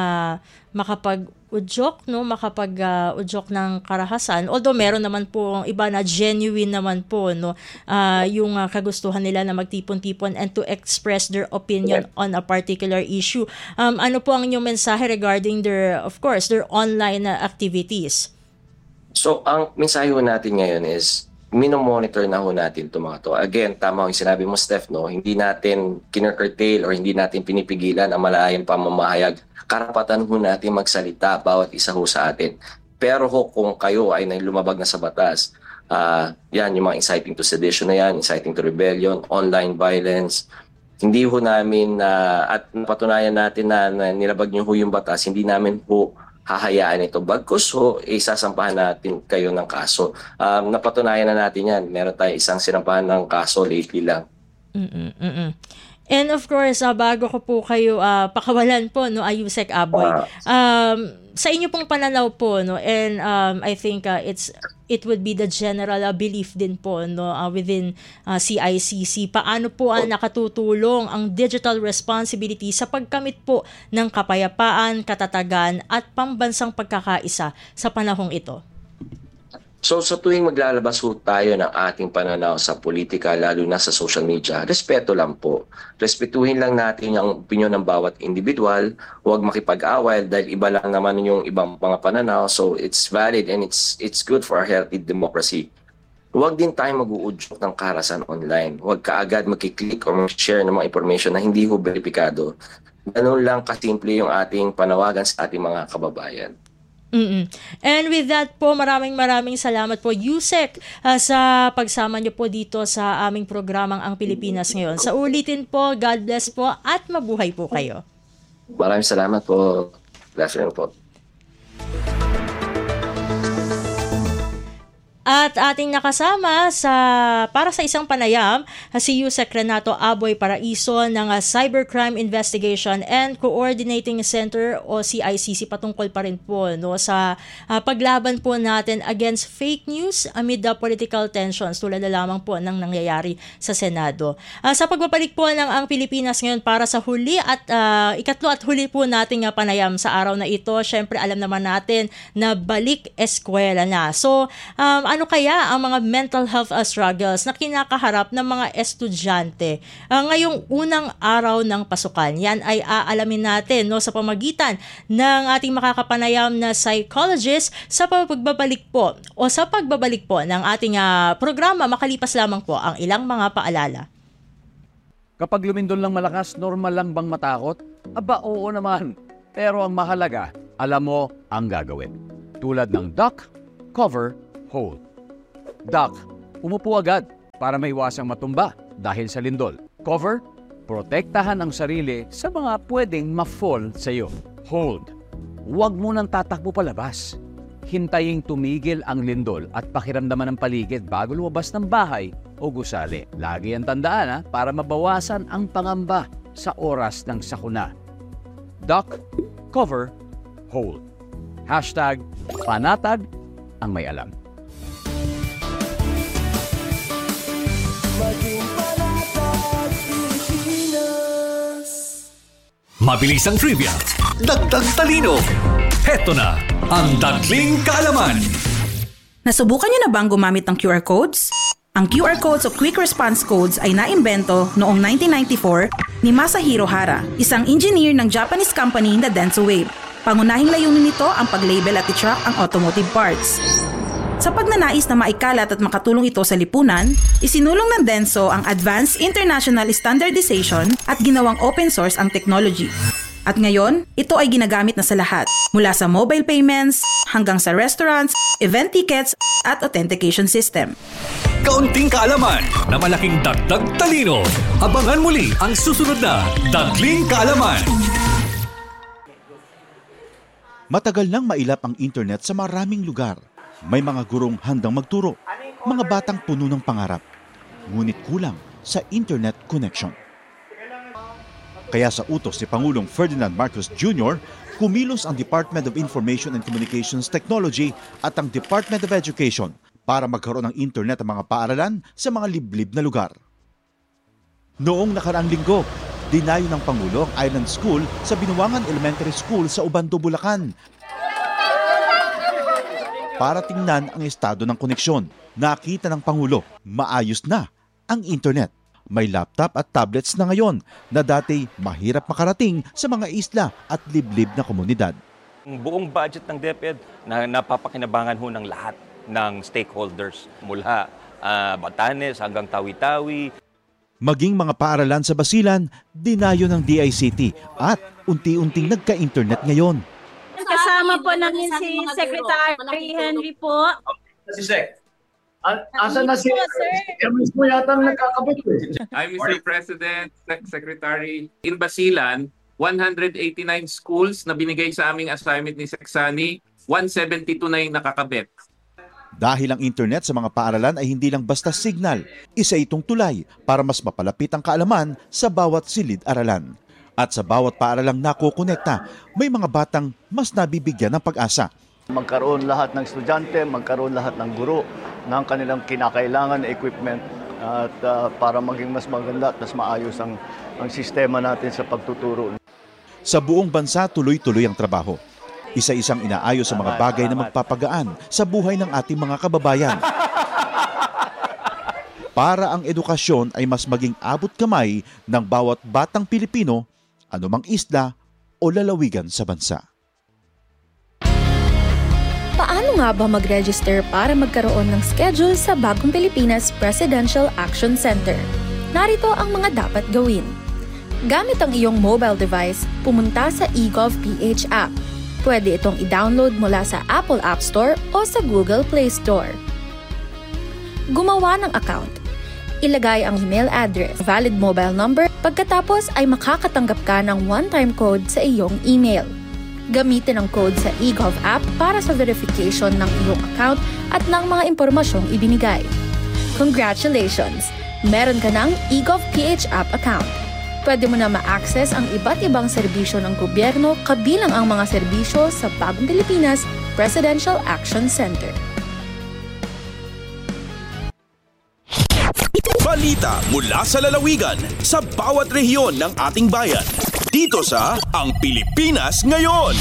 makapag-udyok, no, makapag-udyok ng karahasan. Although meron naman po iba na genuine naman po no, uh, yung uh, kagustuhan nila na magtipon-tipon and to express their opinion on a particular issue. Um, ano po ang inyong mensahe regarding their, of course, their online uh, activities? So, ang mensahe ho natin ngayon is minomonitor na ho natin ito mga to. Again, tama yung sinabi mo, Steph, no? Hindi natin kinurtail or hindi natin pinipigilan ang malayang pamamahayag. Karapatan ho natin magsalita bawat isa ho sa atin. Pero ho, kung kayo ay lumabag na sa batas, uh, yan, yung mga inciting to sedition na yan, inciting to rebellion, online violence, hindi ho namin, uh, at napatunayan natin na, na nilabag nyo ho yung batas, hindi namin ho hahayaan ito. Bagkus ho, isasampahan natin kayo ng kaso. Um, napatunayan na natin yan. Meron tayo isang sinampahan ng kaso lately lang. Mm-mm, mm-mm. And of course, uh, bago ko po kayo uh, pakawalan po, no, Yusek Aboy, um, sa inyo pong pananaw po, no, and um, I think uh, it's it would be the general uh, belief din po no, uh, within uh, C I C C, paano po ang uh, nakatutulong ang digital responsibility sa pagkamit po ng kapayapaan, katatagan at pambansang pagkakaisa sa panahong ito? So sa tuwing maglalabas ho tayo ng ating pananaw sa politika, lalo na sa social media, respeto lang po. Respetuhin lang natin ang opinion ng bawat individual, huwag makipag-away dahil iba lang naman yung ibang mga pananaw. So it's valid and it's it's good for our healthy democracy. Huwag din tayo mag-uudyok ng karahasan online. Huwag kaagad magkiklik o mag-share ng mga information na hindi ho beripikado. Ganun lang kasimple yung ating panawagan sa ating mga kababayan. Mm-mm. And with that po, maraming maraming salamat po, Yusek, uh, sa pagsama niyo po dito sa aming programang Ang Pilipinas Ngayon. Sa ulitin po, God bless po at mabuhay po kayo. Maraming salamat po. Good afternoon po. At ating nakasama sa para sa isang panayam si Yusek Renato Aboy Paraiso ng uh, Cybercrime Investigation and Coordinating Center o C I C C patungkol pa rin po no sa uh, paglaban po natin against fake news amid the political tensions tulad na lamang po ng nangyayari sa Senado. Uh, sa pagbabalik po ng ang Pilipinas ngayon para sa huli at uh, ikatlo at huli po nating uh, panayam sa araw na ito, syempre alam naman natin na balik eskwela na. So um, ano kaya ang mga mental health uh, struggles na kinakaharap ng mga estudyante uh, ngayong unang araw ng pasukan? Yan ay aalamin natin no sa pamagitan ng ating makakapanayam na psychologist sa pagbabalik po o sa pagbabalik po ng ating uh, programa makalipas lamang po ang ilang mga paalala. Kapag lumindol lang malakas, normal lang bang matakot? Aba, oo naman. Pero ang mahalaga, alam mo ang gagawin. Tulad ng duck, cover, hold. Duck, umupo agad para maiwasang matumba dahil sa lindol. Cover, protektahan ang sarili sa mga pwedeng ma-fall sa iyo. Hold, huwag mo nang tatakbo palabas. Hintayin tumigil ang lindol at pakiramdaman ng paligid bago lumabas ng bahay o gusali. Lagi ang tandaan ha, para mabawasan ang pangamba sa oras ng sakuna. Duck, cover, hold. Hashtag panatag ang may alam. Mabilis ang trivia, dagdag talino. Heto na ang Dagling Kaalaman. Nasubukan niyo na bang gumamit ng Q R codes? Ang Q R codes o Quick Response Codes ay naimbento noong nineteen ninety-four ni Masahiro Hara, isang engineer ng Japanese company na Denso Wave. Pangunahing layunin nito ang pag-label at i-track ang automotive parts. Sa pagnanais na maikalat at makatulong ito sa lipunan, isinulong ng Denso ang Advanced International Standardization at ginawang open source ang technology. At ngayon, ito ay ginagamit na sa lahat, mula sa mobile payments hanggang sa restaurants, event tickets at authentication system. Kaunting kaalaman na malaking dagdag talino. Abangan muli ang susunod na Dagling Kaalaman. Matagal nang mailap ang internet sa maraming lugar. May mga gurong handang magturo, mga batang puno ng pangarap, ngunit kulang sa internet connection. Kaya sa utos ni Pangulong Ferdinand Marcos Junior, kumilos ang Department of Information and Communications Technology at ang Department of Education para magkaroon ng internet ang mga paaralan sa mga liblib na lugar. Noong nakaraang linggo, dinayo ng Pangulo ang Island School sa Binuangan Elementary School sa Ubando, Bulacan para tingnan ang estado ng koneksyon. Nakita ng Pangulo, maayos na ang internet. May laptop at tablets na ngayon na dati mahirap makarating sa mga isla at liblib na komunidad. Ang buong budget ng DepEd na napapakinabangan ho ng lahat ng stakeholders mula uh, Batanes hanggang Tawi-Tawi. Maging mga paaralan sa Basilan, dinayo ng D I C T at unti-unting nagka-internet ngayon. Kasama po namin si Secretary Henry po. Si Sec. Asan na si Hermes mo yata ang nagkakabit eh. I'm Mister President, Secretary. In Basilan, one hundred eighty-nine schools na binigay sa aming assignment ni Seksani, one seventy-two na yung nakakabit. Dahil ang internet sa mga paaralan ay hindi lang basta signal, isa itong tulay para mas mapalapit ang kaalaman sa bawat silid-aralan. At sa bawat paaralang nakokonekta, may mga batang mas nabibigyan ng pag-asa. Magkaroon lahat ng estudyante, magkaroon lahat ng guro ng kanilang kinakailangan na equipment at uh, para maging mas maganda at mas maayos ang, ang sistema natin sa pagtuturo. Sa buong bansa, tuloy-tuloy ang trabaho. Isa-isang inaayos sa mga bagay na magpapagaan sa buhay ng ating mga kababayan. Para ang edukasyon ay mas maging abot kamay ng bawat batang Pilipino, anumang isla o lalawigan sa bansa. Paano nga ba mag-register para magkaroon ng schedule sa Bagong Pilipinas Presidential Action Center? Narito ang mga dapat gawin. Gamit ang iyong mobile device, pumunta sa eGovPH app. Pwede itong i-download mula sa Apple App Store o sa Google Play Store. Gumawa ng account. Ilagay ang email address, valid mobile number, pagkatapos ay makakatanggap ka ng one-time code sa iyong email. Gamitin ang code sa eGov app para sa verification ng iyong account at ng mga impormasyong ibinigay. Congratulations! Meron ka ng eGovPH app account. Pwede mo na ma-access ang iba't ibang serbisyo ng gobyerno kabilang ang mga serbisyo sa Bagong Pilipinas Presidential Action Center. Balita mula sa lalawigan sa bawat rehiyon ng ating bayan. Dito sa Ang Pilipinas Ngayon.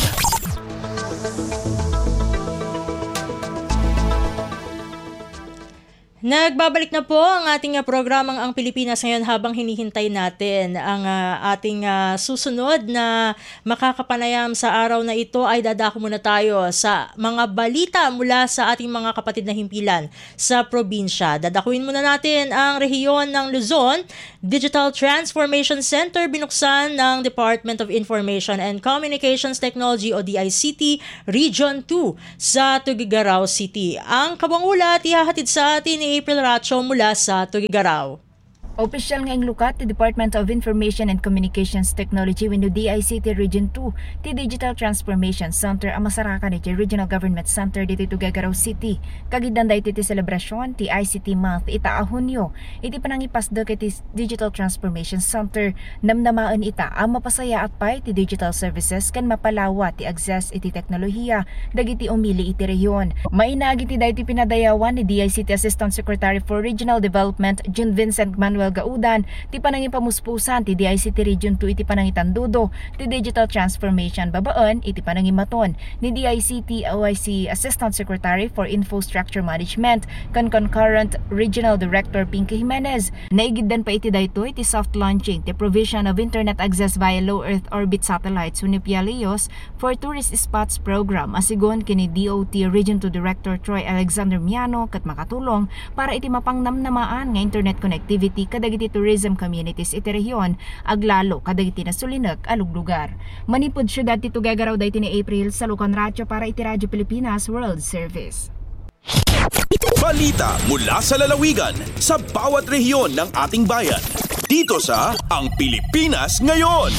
Nagbabalik na po ang ating uh, programang Ang Pilipinas Ngayon habang hinihintay natin ang uh, ating uh, susunod na makakapanayam sa araw na ito ay dadako muna tayo sa mga balita mula sa ating mga kapatid na himpilan sa probinsya. Dadakuin muna natin ang rehiyon ng Luzon. Digital Transformation Center binuksan ng Department of Information and Communications Technology o D I C T Region two sa Tuguegarao City. Ang kabang-ulat ihahatid sa atin ni April Racho mula sa Tuguegarao. Opisyal ngayong lukat ti Department of Information and Communications Technology wenno D I C T Region two ti Digital Transformation Center ang masarakan iti Regional Government Center dito Tuguegarao City. Kagidanday ti selebrasyon ti I C T Month ita a Hunyo. Iti panangipasdek iti Digital Transformation Center namnamaan ita ang mapasaya at pay ti digital services kan mapalawa ti access iti teknolohiya dagiti umili iti rehiyon. Mainagi ti dayti pinadayawan ni D I C T Assistant Secretary for Regional Development June Vincent Manuel Gaudan ti panangipamuspusan ti D I C T Region two iti panangitandudo ti digital transformation babaan iti panangimaton ni D I C T O I C Assistant Secretary for Infrastructure Management kan concurrent Regional Director Pinky Jimenez. Naigiddan pa iti daytoy ti soft launching ti provision of internet access via low earth orbit satellites wenno P L E Os for tourist spots program asigon kini D O T Region two Director Troy Alexander Miano ket makatulong para iti mapangnamnamaan nga internet connectivity kadagiti tourism communities iti rehiyon aglalo kadagiti nasulinek alug lugar. Manipod syudad ti Tuguegarao dayti ni April sa Lucon Radio para iti Radyo Pilipinas World Service. Balita mula sa lalawigan sa bawat rehiyon ng ating bayan. Dito sa Ang Pilipinas Ngayon.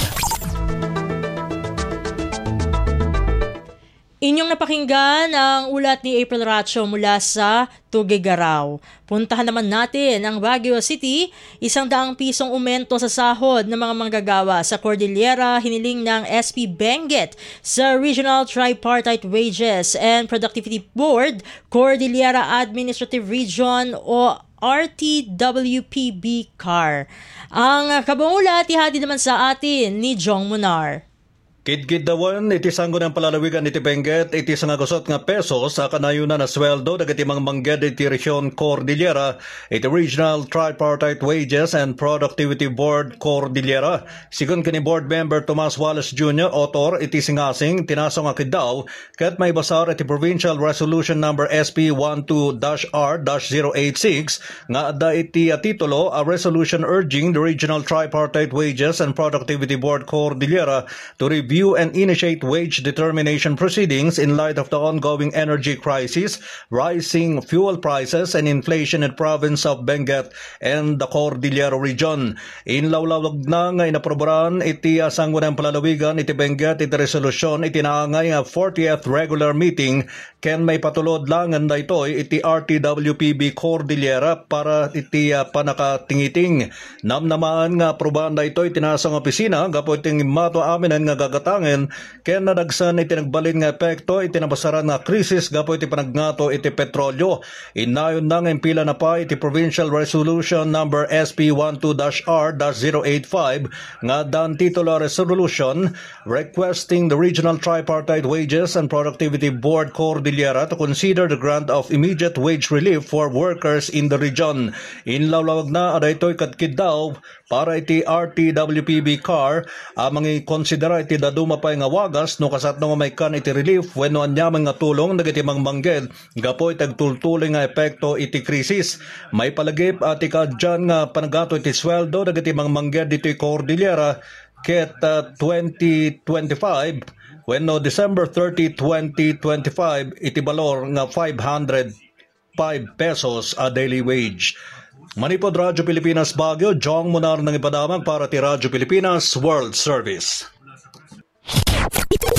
Inyong napakinggan ang ulat ni April Racho mula sa Tuguegarao. Puntahan naman natin ang Baguio City. Isang daang pisong umento sa sahod ng mga manggagawa sa Cordillera hiniling ng S P Benguet sa Regional Tripartite Wages and Productivity Board, Cordillera Administrative Region o R T W P B C A R. Ang kabangulat ihati naman sa atin ni Jong Munar. Kidkid dawan iti sanggo ng palalawigan iti Benguet iti sangagusot nga peso sa kanayunan na sweldo dagiti mga mangged iti Region Cordillera iti Regional Tripartite Wages and Productivity Board Cordillera. Sigun kini Board Member Tomas Wallace Junior author iti singasing tinasong nga kiddaw ket may basar iti Provincial Resolution number S P twelve R zero eight six nga adda iti a titulo a resolution urging the Regional Tripartite Wages and Productivity Board Cordillera to review and initiate wage determination proceedings in light of the ongoing energy crisis, rising fuel prices, and inflation in the province of Benguet and the Cordillera region. Inlawlawag na nga inaprobaran iti asanggo ng palalawigan iti Benguet iti resolusyon iti naangay nga fortieth regular meeting ken may patulod langan da itoy iti R T W P B Cordillera para iti uh, panakatingiting. Namnamaan nga aprobahan da itoy tinasang opisina gapo iting mato aminan nga gagatangen ken nadagsan iti nagbalin nga epekto iti nabasaran nga krisis gapo iti panagnato iti petrolyo. Inayon na nga impila na pa iti Provincial Resolution number S P twelve R zero eight five nga dan titulo resolution requesting the Regional Tripartite Wages and Productivity Board Cordillera to consider the grant of immediate wage relief for workers in the region. Inlawlawag na aday ito'y katkid daw para iti R T W P B C A R amang i-considera iti daduma pa nga wagas no kasat no may kan iti relief wenno anyamang nga tulong dagiti mangmangged gapo iti agtultuloy nga epekto iti krisis. May palagip ati kadyan nga panagato iti sweldo dagiti mangmangged iti Cordillera ket uh, twenty twenty-five wenno December thirtieth twenty twenty-five iti balor nga five hundred five pesos a daily wage. Manipod Radyo Pilipinas Baguio, Jong Munar ng ipadamag para ti Radyo Pilipinas World Service.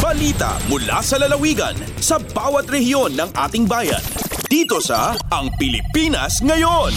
Balita mula sa lalawigan sa bawat rehiyon ng ating bayan. Dito sa Ang Pilipinas Ngayon.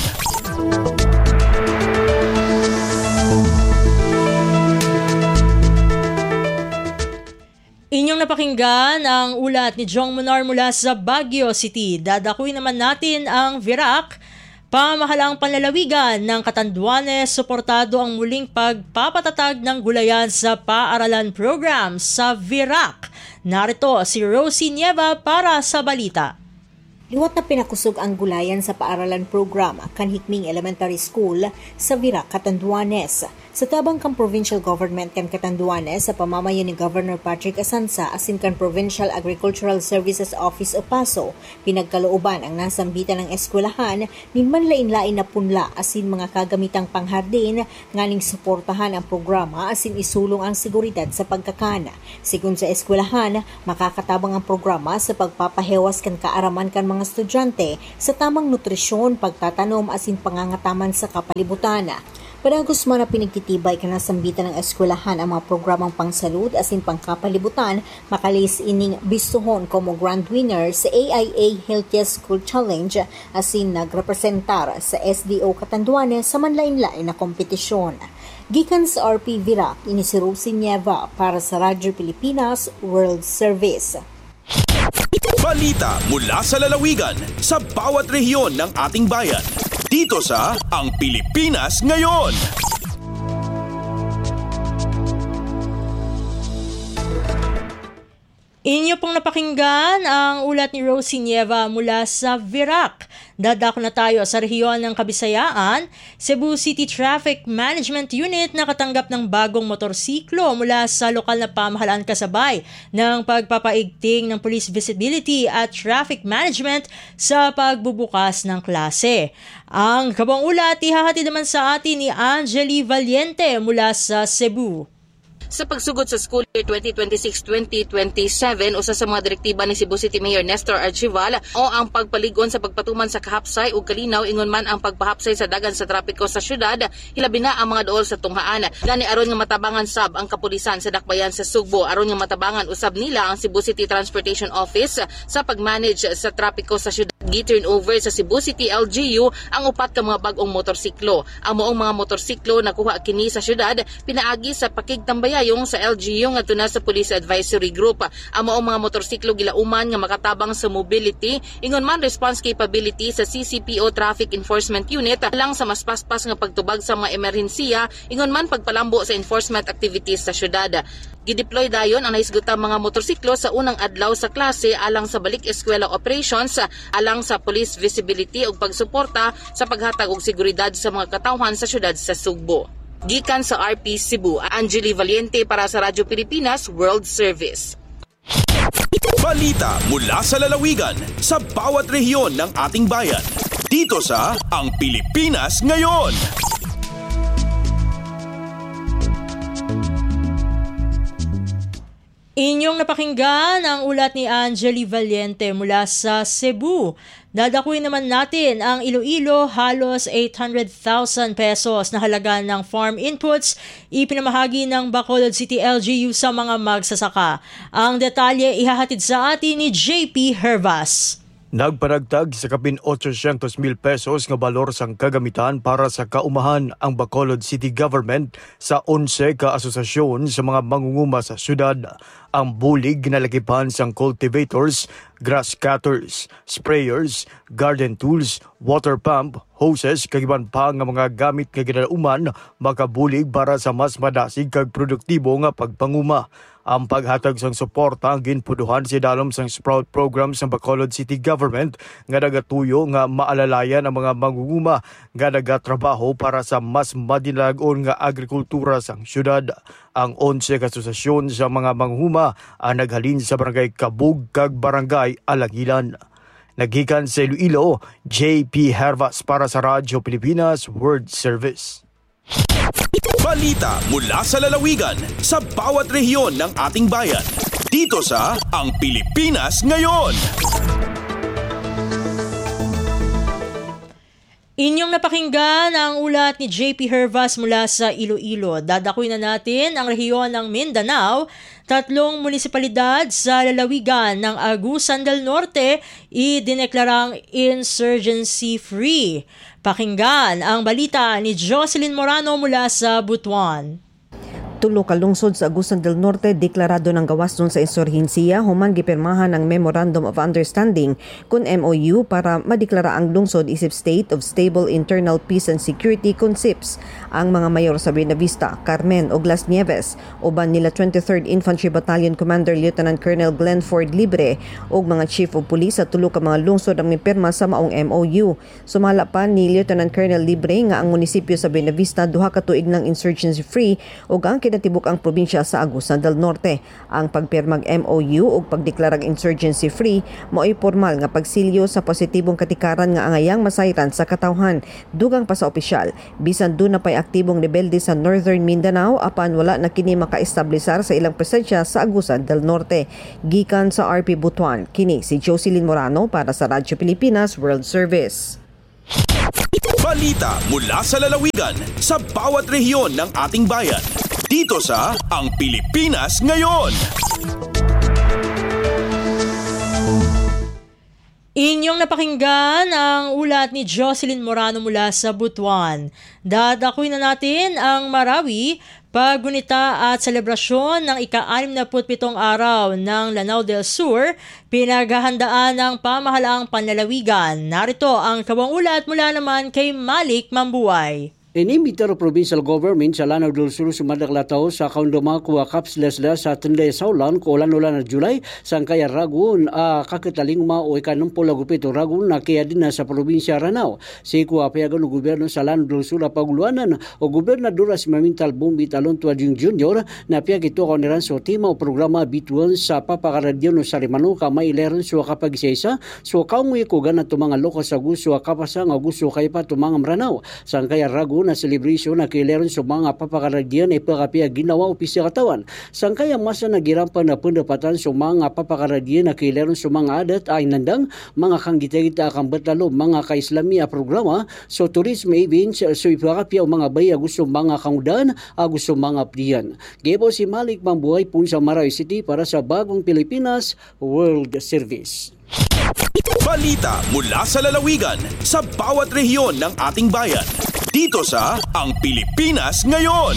Inyong napakinggan ang ulat ni Jong Monar mula sa Baguio City. Dadakuin naman natin ang V I R A C. Pamahalang panlalawigan ng Catanduanes, suportado ang muling pagpapatatag ng gulayan sa paaralan program sa V I R A C. Narito si Rosie Nieva para sa balita. Liwat na pinakusog ang gulayan sa paaralan program kan Hikming Elementary School sa V I R A C Catanduanes. Sa tabang kang provincial government kan Catanduanes sa pamamayan ni Governor Patrick Asanza asin kan Provincial Agricultural Services Office o PASO, pinagkalooban ang nasambitan ng eskwelahan ni manlain-lain na punla asin mga kagamitang panghardin nganing suportahan ang programa asin isulong ang seguridad sa pagkakana. Sigun sa eskwelahan, makakatabang ang programa sa pagpapahewas kan kaaraman kan mga estudyante sa tamang nutrisyon, pagtatanom asin pangangataman sa kapalibutan. Padagos man na pinagtitibay ka na sambitan ng eskwelahan ang mga programang pangsalud asin pangkapalibutan, makalis ining bistuhon como grand winner sa A I A Healthiest School Challenge asin nagrepresentar sa S D O Catanduanes sa manlain-lain na kompetisyon. Gikan sa R P V I R A C, ini si Rosie Nieva para sa Radyo Pilipinas World Service. Balita mula sa lalawigan sa bawat rehiyon ng ating bayan. Dito sa Ang Pilipinas Ngayon. Inyo pong napakinggan ang ulat ni Rosie Nieva mula sa V I R A C. Dadako na tayo sa rehiyon ng Kabisayaan. Cebu City Traffic Management Unit nakatanggap ng bagong motorsiklo mula sa lokal na pamahalaan kasabay ng pagpapaigting ng police visibility at traffic management sa pagbubukas ng klase. Ang kabang ulat ihahatid naman sa atin ni Angeli Valiente mula sa Cebu. Sa pagsugod sa school year twenty twenty-six twenty twenty-seven, usa sa mga direktiba ni Cebu City Mayor Nestor Archival o ang pagpaligon sa pagpatuman sa kahapsay ug kalinaw ingon man ang pagpahapsay sa dagan sa trapiko sa syudad, hilabi na ang mga duol sa tunghaan. Gani aron nga matabangan sab ang kapulisan sa dakbayan sa Sugbo, aron nga matabangan usab nila ang Cebu City Transportation Office sa pagmanage sa trapiko sa syudad. Gi-turn over sa Cebu City L G U ang upat ka mga bag-ong motorsiklo. Ang moong mga motorsiklo nakuha kini sa syudad pinaagi sa pakigtambayayong sa L G U ngadto na sa Police Advisory Group. Ang moong mga motorsiklo gilauman nga makatabang sa mobility, ingon man response capability sa C C P O Traffic Enforcement Unit lang sa mas paspas nga pagtubag sa mga emerhensiya, ingon man pagpalambo sa enforcement activities sa syudad. Gideploy dayon ang naisgutang mga motorsiklo sa unang adlaw sa klase alang sa balik eskwela operations, alang sa police visibility ug pagsuporta sa paghatag og seguridad sa mga katawhan sa syudad sa Sugbo. Gikan sa R P Cebu, Angeli Valiente para sa Radyo Pilipinas World Service. Balita mula sa lalawigan sa bawat rehiyon ng ating bayan. Dito sa Ang Pilipinas Ngayon. Inyong napakinggan ang ulat ni Angeli Valiente mula sa Cebu. Dadakuin naman natin ang Iloilo, halos eight hundred thousand pesos na halaga ng farm inputs ipinamahagi ng Bacolod City L G U sa mga magsasaka. Ang detalye ihahatid sa atin ni J P Hervas. Nagparagtag sa kapin eight hundred mil pesos nga balor sang kagamitan para sa kaumahan ang Bacolod City Government sa eleven ka asosasyon sa mga mangunguma sa syudad. Ang bulig na lakipan sang cultivators, grass cutters, sprayers, garden tools, water pump, hoses, kagiban pa nga mga gamit nga ginalauman makabulig para sa mas madasig kag produktibo nga pagpanguma. Ang paghatag sang suporta ang ginpuduhan si dalom sang Sprout program sa Bacolod City Government nga nagatuyo nga maalalayan ang mga mangunguma nga nagatrabaho para sa mas madinagon nga agrikultura sang syudad. Ang eleven ka asosasyon sa mga mangunguma ang naghalin sa barangay Kabug kag barangay Alangilan. Naghikan sa Iloilo, J P Hervas para sa Radyo Pilipinas World Service. Balita mula sa lalawigan sa bawat rehiyon ng ating bayan. Dito sa Ang Pilipinas Ngayon. Inyong napakinggan ang ulat ni J P Hervas mula sa Iloilo. Dadakuin na natin ang rehiyon ng Mindanao. tatlong munisipalidad sa lalawigan ng Agusan del Norte idineklarang insurgency-free. Pakinggan ang balita ni Jocelyn Morano mula sa Butuan. Tulo ka lungsod sa Agusan del Norte deklarado ng gawas nun sa insurhensiya human gipirmahan ng Memorandum of Understanding kun M O U para madeklara ang lungsod isip State of Stable Internal Peace and Security kun S I P S. Ang mga mayor sa Buenavista, Carmen ug Las Nieves uban nila twenty-third Infantry Battalion Commander Lieutenant Colonel Glenn Ford Libre ug mga chief of police sa tulo ka mga lungsod ang mipirma sa maong M O U. Sumala pa ni Lieutenant Colonel Libre nga ang munisipyo sa Buenavista duha ka tuig ng insurgency free ug ang natibuk ang probinsya sa Agusan del Norte. Ang pagpirmag M O U ug pagdeklarang insurgency free mao'y formal nga pagsilyo sa positibong katikaran nga angayang masayran sa katawhan. Dugang pa sa opisyal, bisan doon na pa'y aktibong rebelde sa Northern Mindanao apan wala na kini makaestablisar sa ilang presensya sa Agusan del Norte. Gikan sa R P Butuan, kini si Jocelyn Morano para sa Radyo Pilipinas World Service. Balita mula sa lalawigan sa bawat rehiyon ng ating bayan. Dito sa Ang Pilipinas Ngayon. Inyong napakinggan ang ulat ni Jocelyn Morano mula sa Butuan. Dadakuin na natin ang Marawi, paggunita at selebrasyon ng ika-anim na putpitong araw ng Lanao del Sur, pinaghahandaan ng pamahalaang panlalawigan. Narito ang kawang ulat mula naman kay Malik Mambuay. Inimbita ro provincial government sa Lanao del Sur sumadaklataw sa kaundoma kuwa kapslesla sa Tunday Saulan ko ulan-ulan na July sangkaya ragun a uh, kakitaling mao ikanumpol gupito ragun na kaya din na sa probinsya Lanao. Si kuwa payagan ng gobyerno sa Lanao del Sur paguluanan o gobernador si Mamintal Bombi Talon Tuading Junior na piyag ito ko niran so tima o programa bituan sa papakaradyo no sa Rimano ka maileran so kapag isa so kaungoy ko ganat mga loko sa gusto kapasang o gusto kay pa tumang Ranao sangkaya ragun na celebration na kileron sa mga papakaradian ay pagkapia ginawa opisya katawan. Sangkaya masa nagirampan na pendapatan sa mga papakaradian na kileron sa mga adat ay nandang mga kanggita-gita akang batalo mga ka-Islamia programa so tourism events so ipakapia o mga baya gusto mga kangudan a gusto mga pliyan. Gebo si Malik Mambuhay pun sa Marawi City para sa Bagong Pilipinas World Service. Balita mula sa lalawigan sa bawat rehiyon ng ating bayan. Dito sa Ang Pilipinas Ngayon.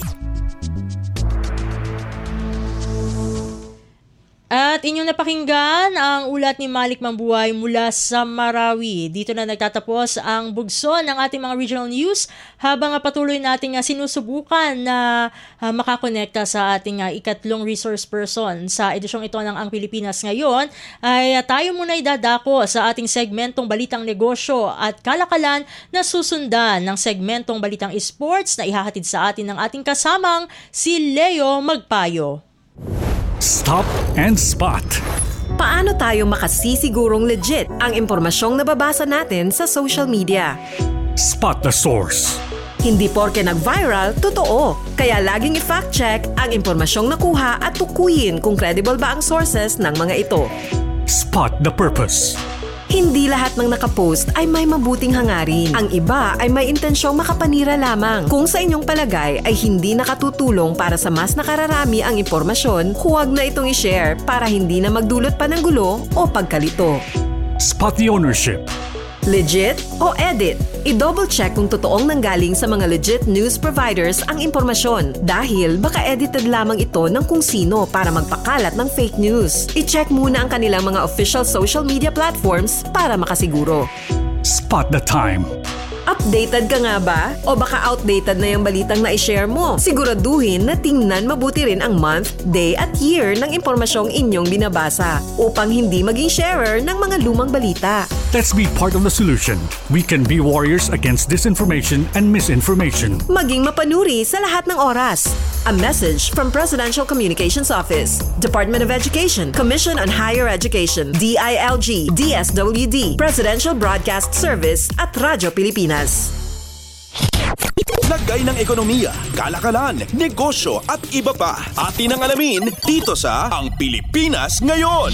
At inyong napakinggan ang ulat ni Malik Mambuhay mula sa Marawi. Dito na nagtatapos ang bugso ng ating mga regional news habang patuloy nating sinusubukan na uh, makakonekta sa ating uh, ikatlong resource person sa edisyong ito ng Ang Pilipinas Ngayon ay uh, tayo muna idadako sa ating segmentong Balitang Negosyo at Kalakalan na susundan ng segmentong Balitang Esports na ihahatid sa atin ng ating kasamang si Leo Magpayo. Stop and Spot. Paano tayo makasisigurong legit ang impormasyong nababasa natin sa social media? Spot the source. Hindi porke nag-viral, totoo. Kaya laging i-fact check ang impormasyong nakuha at tukuyin kung credible ba ang sources ng mga ito. Spot the purpose. Hindi lahat ng nakapost ay may mabuting hangarin. Ang iba ay may intensyong makapanira lamang. Kung sa inyong palagay ay hindi nakatutulong para sa mas nakararami ang impormasyon, huwag na itong i-share para hindi na magdulot pa ng gulo o pagkalito. Spot the ownership. Legit o edit? I-double check kung totoong nanggaling sa mga legit news providers ang impormasyon dahil baka edited lamang ito ng kung sino para magpakalat ng fake news. I-check muna ang kanilang mga official social media platforms para makasiguro. Spot the time. Updated ka nga ba? O baka outdated na yung balitang na-share mo? Siguraduhin na tingnan mabuti rin ang month, day at year ng impormasyong inyong binabasa upang hindi maging sharer ng mga lumang balita. Let's be part of the solution. We can be warriors against disinformation and misinformation. Maging mapanuri sa lahat ng oras. A message from Presidential Communications Office, Department of Education, Commission on Higher Education, D I L G, D S W D, Presidential Broadcast Service at Radyo Pilipinas. Lagay ng ekonomiya, kalakalan, negosyo at iba pa. Atin ang alamin dito sa Ang Pilipinas Ngayon.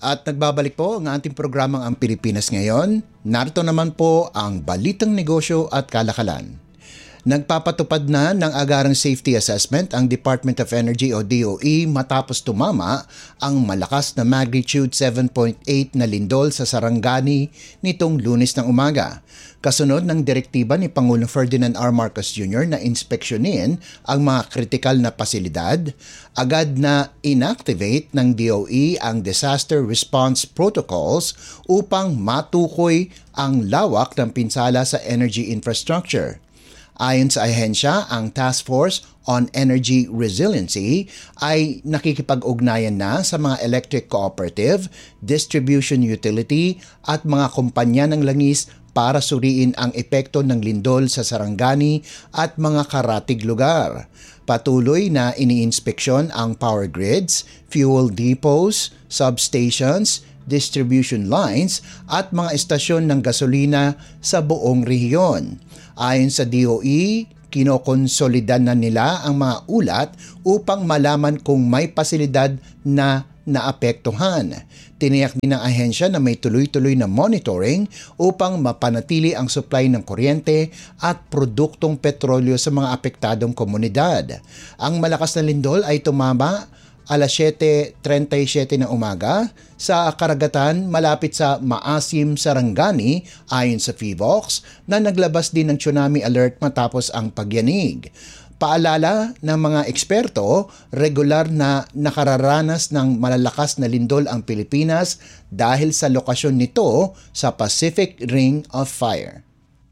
At nagbabalik po ang ating programang Ang Pilipinas Ngayon. Narito naman po ang Balitang Negosyo at Kalakalan. Nagpapatupad na ng agarang safety assessment ang Department of Energy o D O E matapos tumama ang malakas na magnitude seven point eight na lindol sa Sarangani nitong Lunes ng umaga. Kasunod ng direktiba ni Pangulong Ferdinand R. Marcos Junior na inspeksyonin ang mga kritikal na pasilidad, agad na inactivate ng D O E ang disaster response protocols upang matukoy ang lawak ng pinsala sa energy infrastructure. Ayon sa ahensya, ang Task Force on Energy Resiliency ay nakikipag-ugnayan na sa mga electric cooperative, distribution utility at mga kumpanya ng langis para suriin ang epekto ng lindol sa Sarangani at mga karatig lugar. Patuloy na iniinspeksyon ang power grids, fuel depots, substations, distribution lines at mga estasyon ng gasolina sa buong rehiyon. Ayon sa D O E, kinokonsolidan na nila ang mga ulat upang malaman kung may pasilidad na naapektuhan. Tiniyak din ng ahensya na may tuloy-tuloy na monitoring upang mapanatili ang supply ng kuryente at produktong petrolyo sa mga apektadong komunidad. Ang malakas na lindol ay tumama alas siyete trenta'y-siyete ng umaga sa karagatan malapit sa Maasim, Sarangani ayon sa PHIVOLCS na naglabas din ng tsunami alert matapos ang pagyanig. Paalala ng mga eksperto, regular na nakararanas ng malalakas na lindol ang Pilipinas dahil sa lokasyon nito sa Pacific Ring of Fire.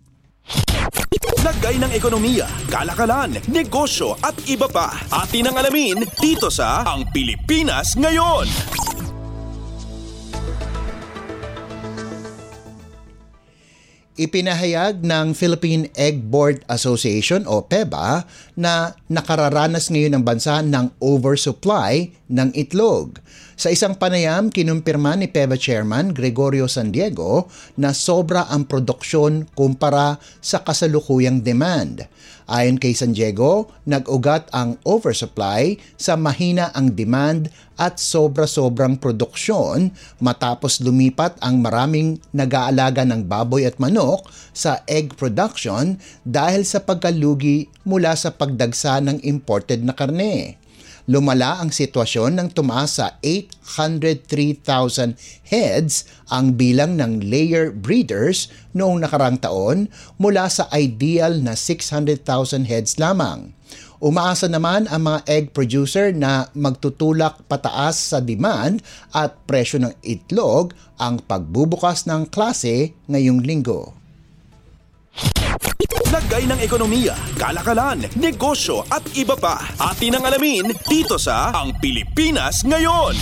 Lagay ng ekonomiya, kalakalan, negosyo at iba pa. Atin ang alamin dito sa Ang Pilipinas Ngayon. Ipinahayag ng Philippine Egg Board Association o P E B A na nakararanas ngayon ng bansa ng oversupply ng itlog. Sa isang panayam, kinumpirma ni P E B A Chairman Gregorio San Diego na sobra ang produksyon kumpara sa kasalukuyang demand. Ayon kay San Diego, nag-ugat ang oversupply sa mahina ang demand at sobra-sobrang produksyon matapos lumipat ang maraming nag-aalaga ng baboy at manok sa egg production dahil sa pagkalugi mula sa pagdagsa ng imported na karne. Lumala ang sitwasyon nang tumaas sa eight hundred three thousand heads ang bilang ng layer breeders noong nakarang taon mula sa ideal na six hundred thousand heads lamang. Umaasa naman ang mga egg producer na magtutulak pataas sa demand at presyo ng itlog ang pagbubukas ng klase ngayong linggo. Lagay ng ekonomiya, kalakalan, negosyo at iba pa. Atin ang alamin dito sa Ang Pilipinas Ngayon.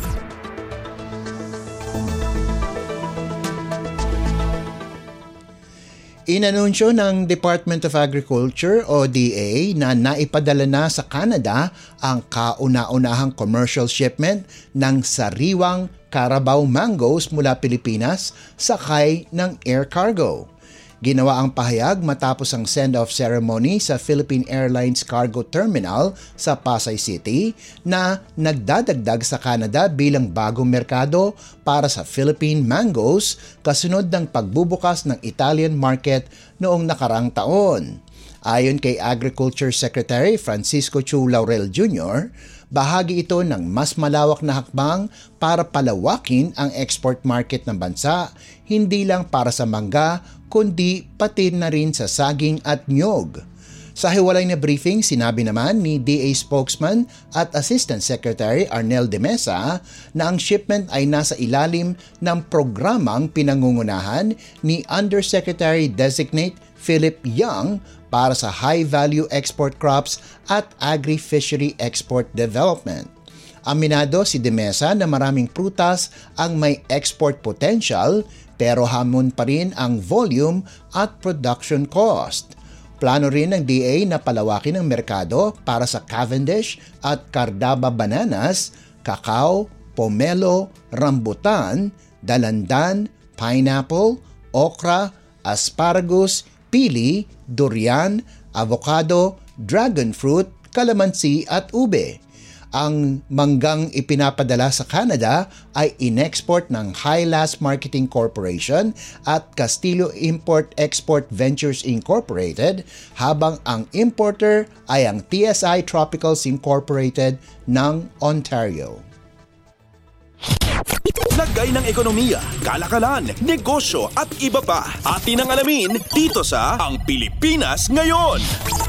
Inanunsyo ng Department of Agriculture o D A na naipadala na sa Canada ang kauna-unahang commercial shipment ng sariwang Carabao mangoes mula Pilipinas sakay ng air cargo. Ginawa ang pahayag matapos ang send-off ceremony sa Philippine Airlines Cargo Terminal sa Pasay City na nagdadagdag sa Canada bilang bagong merkado para sa Philippine mangoes kasunod ng pagbubukas ng Italian market noong nakarang taon. Ayon kay Agriculture Secretary Francisco Chu Laurel Junior, bahagi ito ng mas malawak na hakbang para palawakin ang export market ng bansa, hindi lang para sa mangga, kundi pati na rin sa saging at niyog. Sa hiwalay na briefing, sinabi naman ni D A spokesman at Assistant Secretary Arnel de Mesa na ang shipment ay nasa ilalim ng programang pinangungunahan ni Undersecretary-designate Philip Young para sa high-value export crops at agri-fishery export development. Aminado si De Mesa na maraming prutas ang may export potential pero hamon pa rin ang volume at production cost. Plano rin ng D A na palawakin ang merkado para sa Cavendish at Cardaba bananas, kakao, pomelo, rambutan, dalandan, pineapple, okra, asparagus, pili, durian, avocado, dragon fruit, kalamansi at ube. Ang manggang ipinapadala sa Canada ay in-export ng Highlas Marketing Corporation at Castillo Import-Export Ventures Incorporated, habang ang importer ay ang T S I Tropicals Incorporated ng Ontario. Lagay ng ekonomiya, kalakalan, negosyo at iba pa. Atin ang alamin dito sa Ang Pilipinas Ngayon.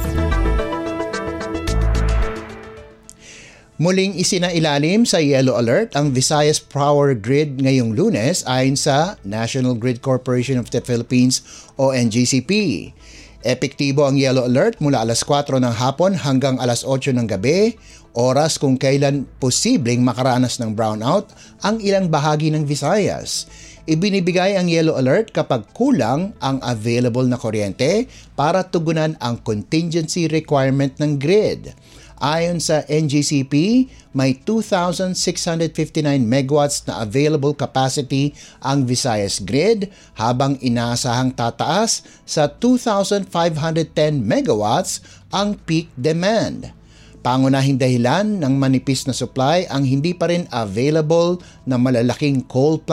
Muling isinailalim sa yellow alert ang Visayas Power Grid ngayong Lunes ayon sa National Grid Corporation of the Philippines o N G C P. Epektibo ang yellow alert mula alas kwatro ng hapon hanggang alas otso ng gabi, oras kung kailan posibleng makaranas ng brownout ang ilang bahagi ng Visayas. Ibinibigay ang yellow alert kapag kulang ang available na kuryente para tugunan ang contingency requirement ng grid. Ayon sa N G C P, may two thousand six hundred fifty-nine megawatts na available capacity ang Visayas grid, habang inaasahang tataas sa two thousand five hundred ten megawatts ang peak demand. Pangunahing dahilan ng manipis na supply ang hindi pa rin available na malalaking coal plant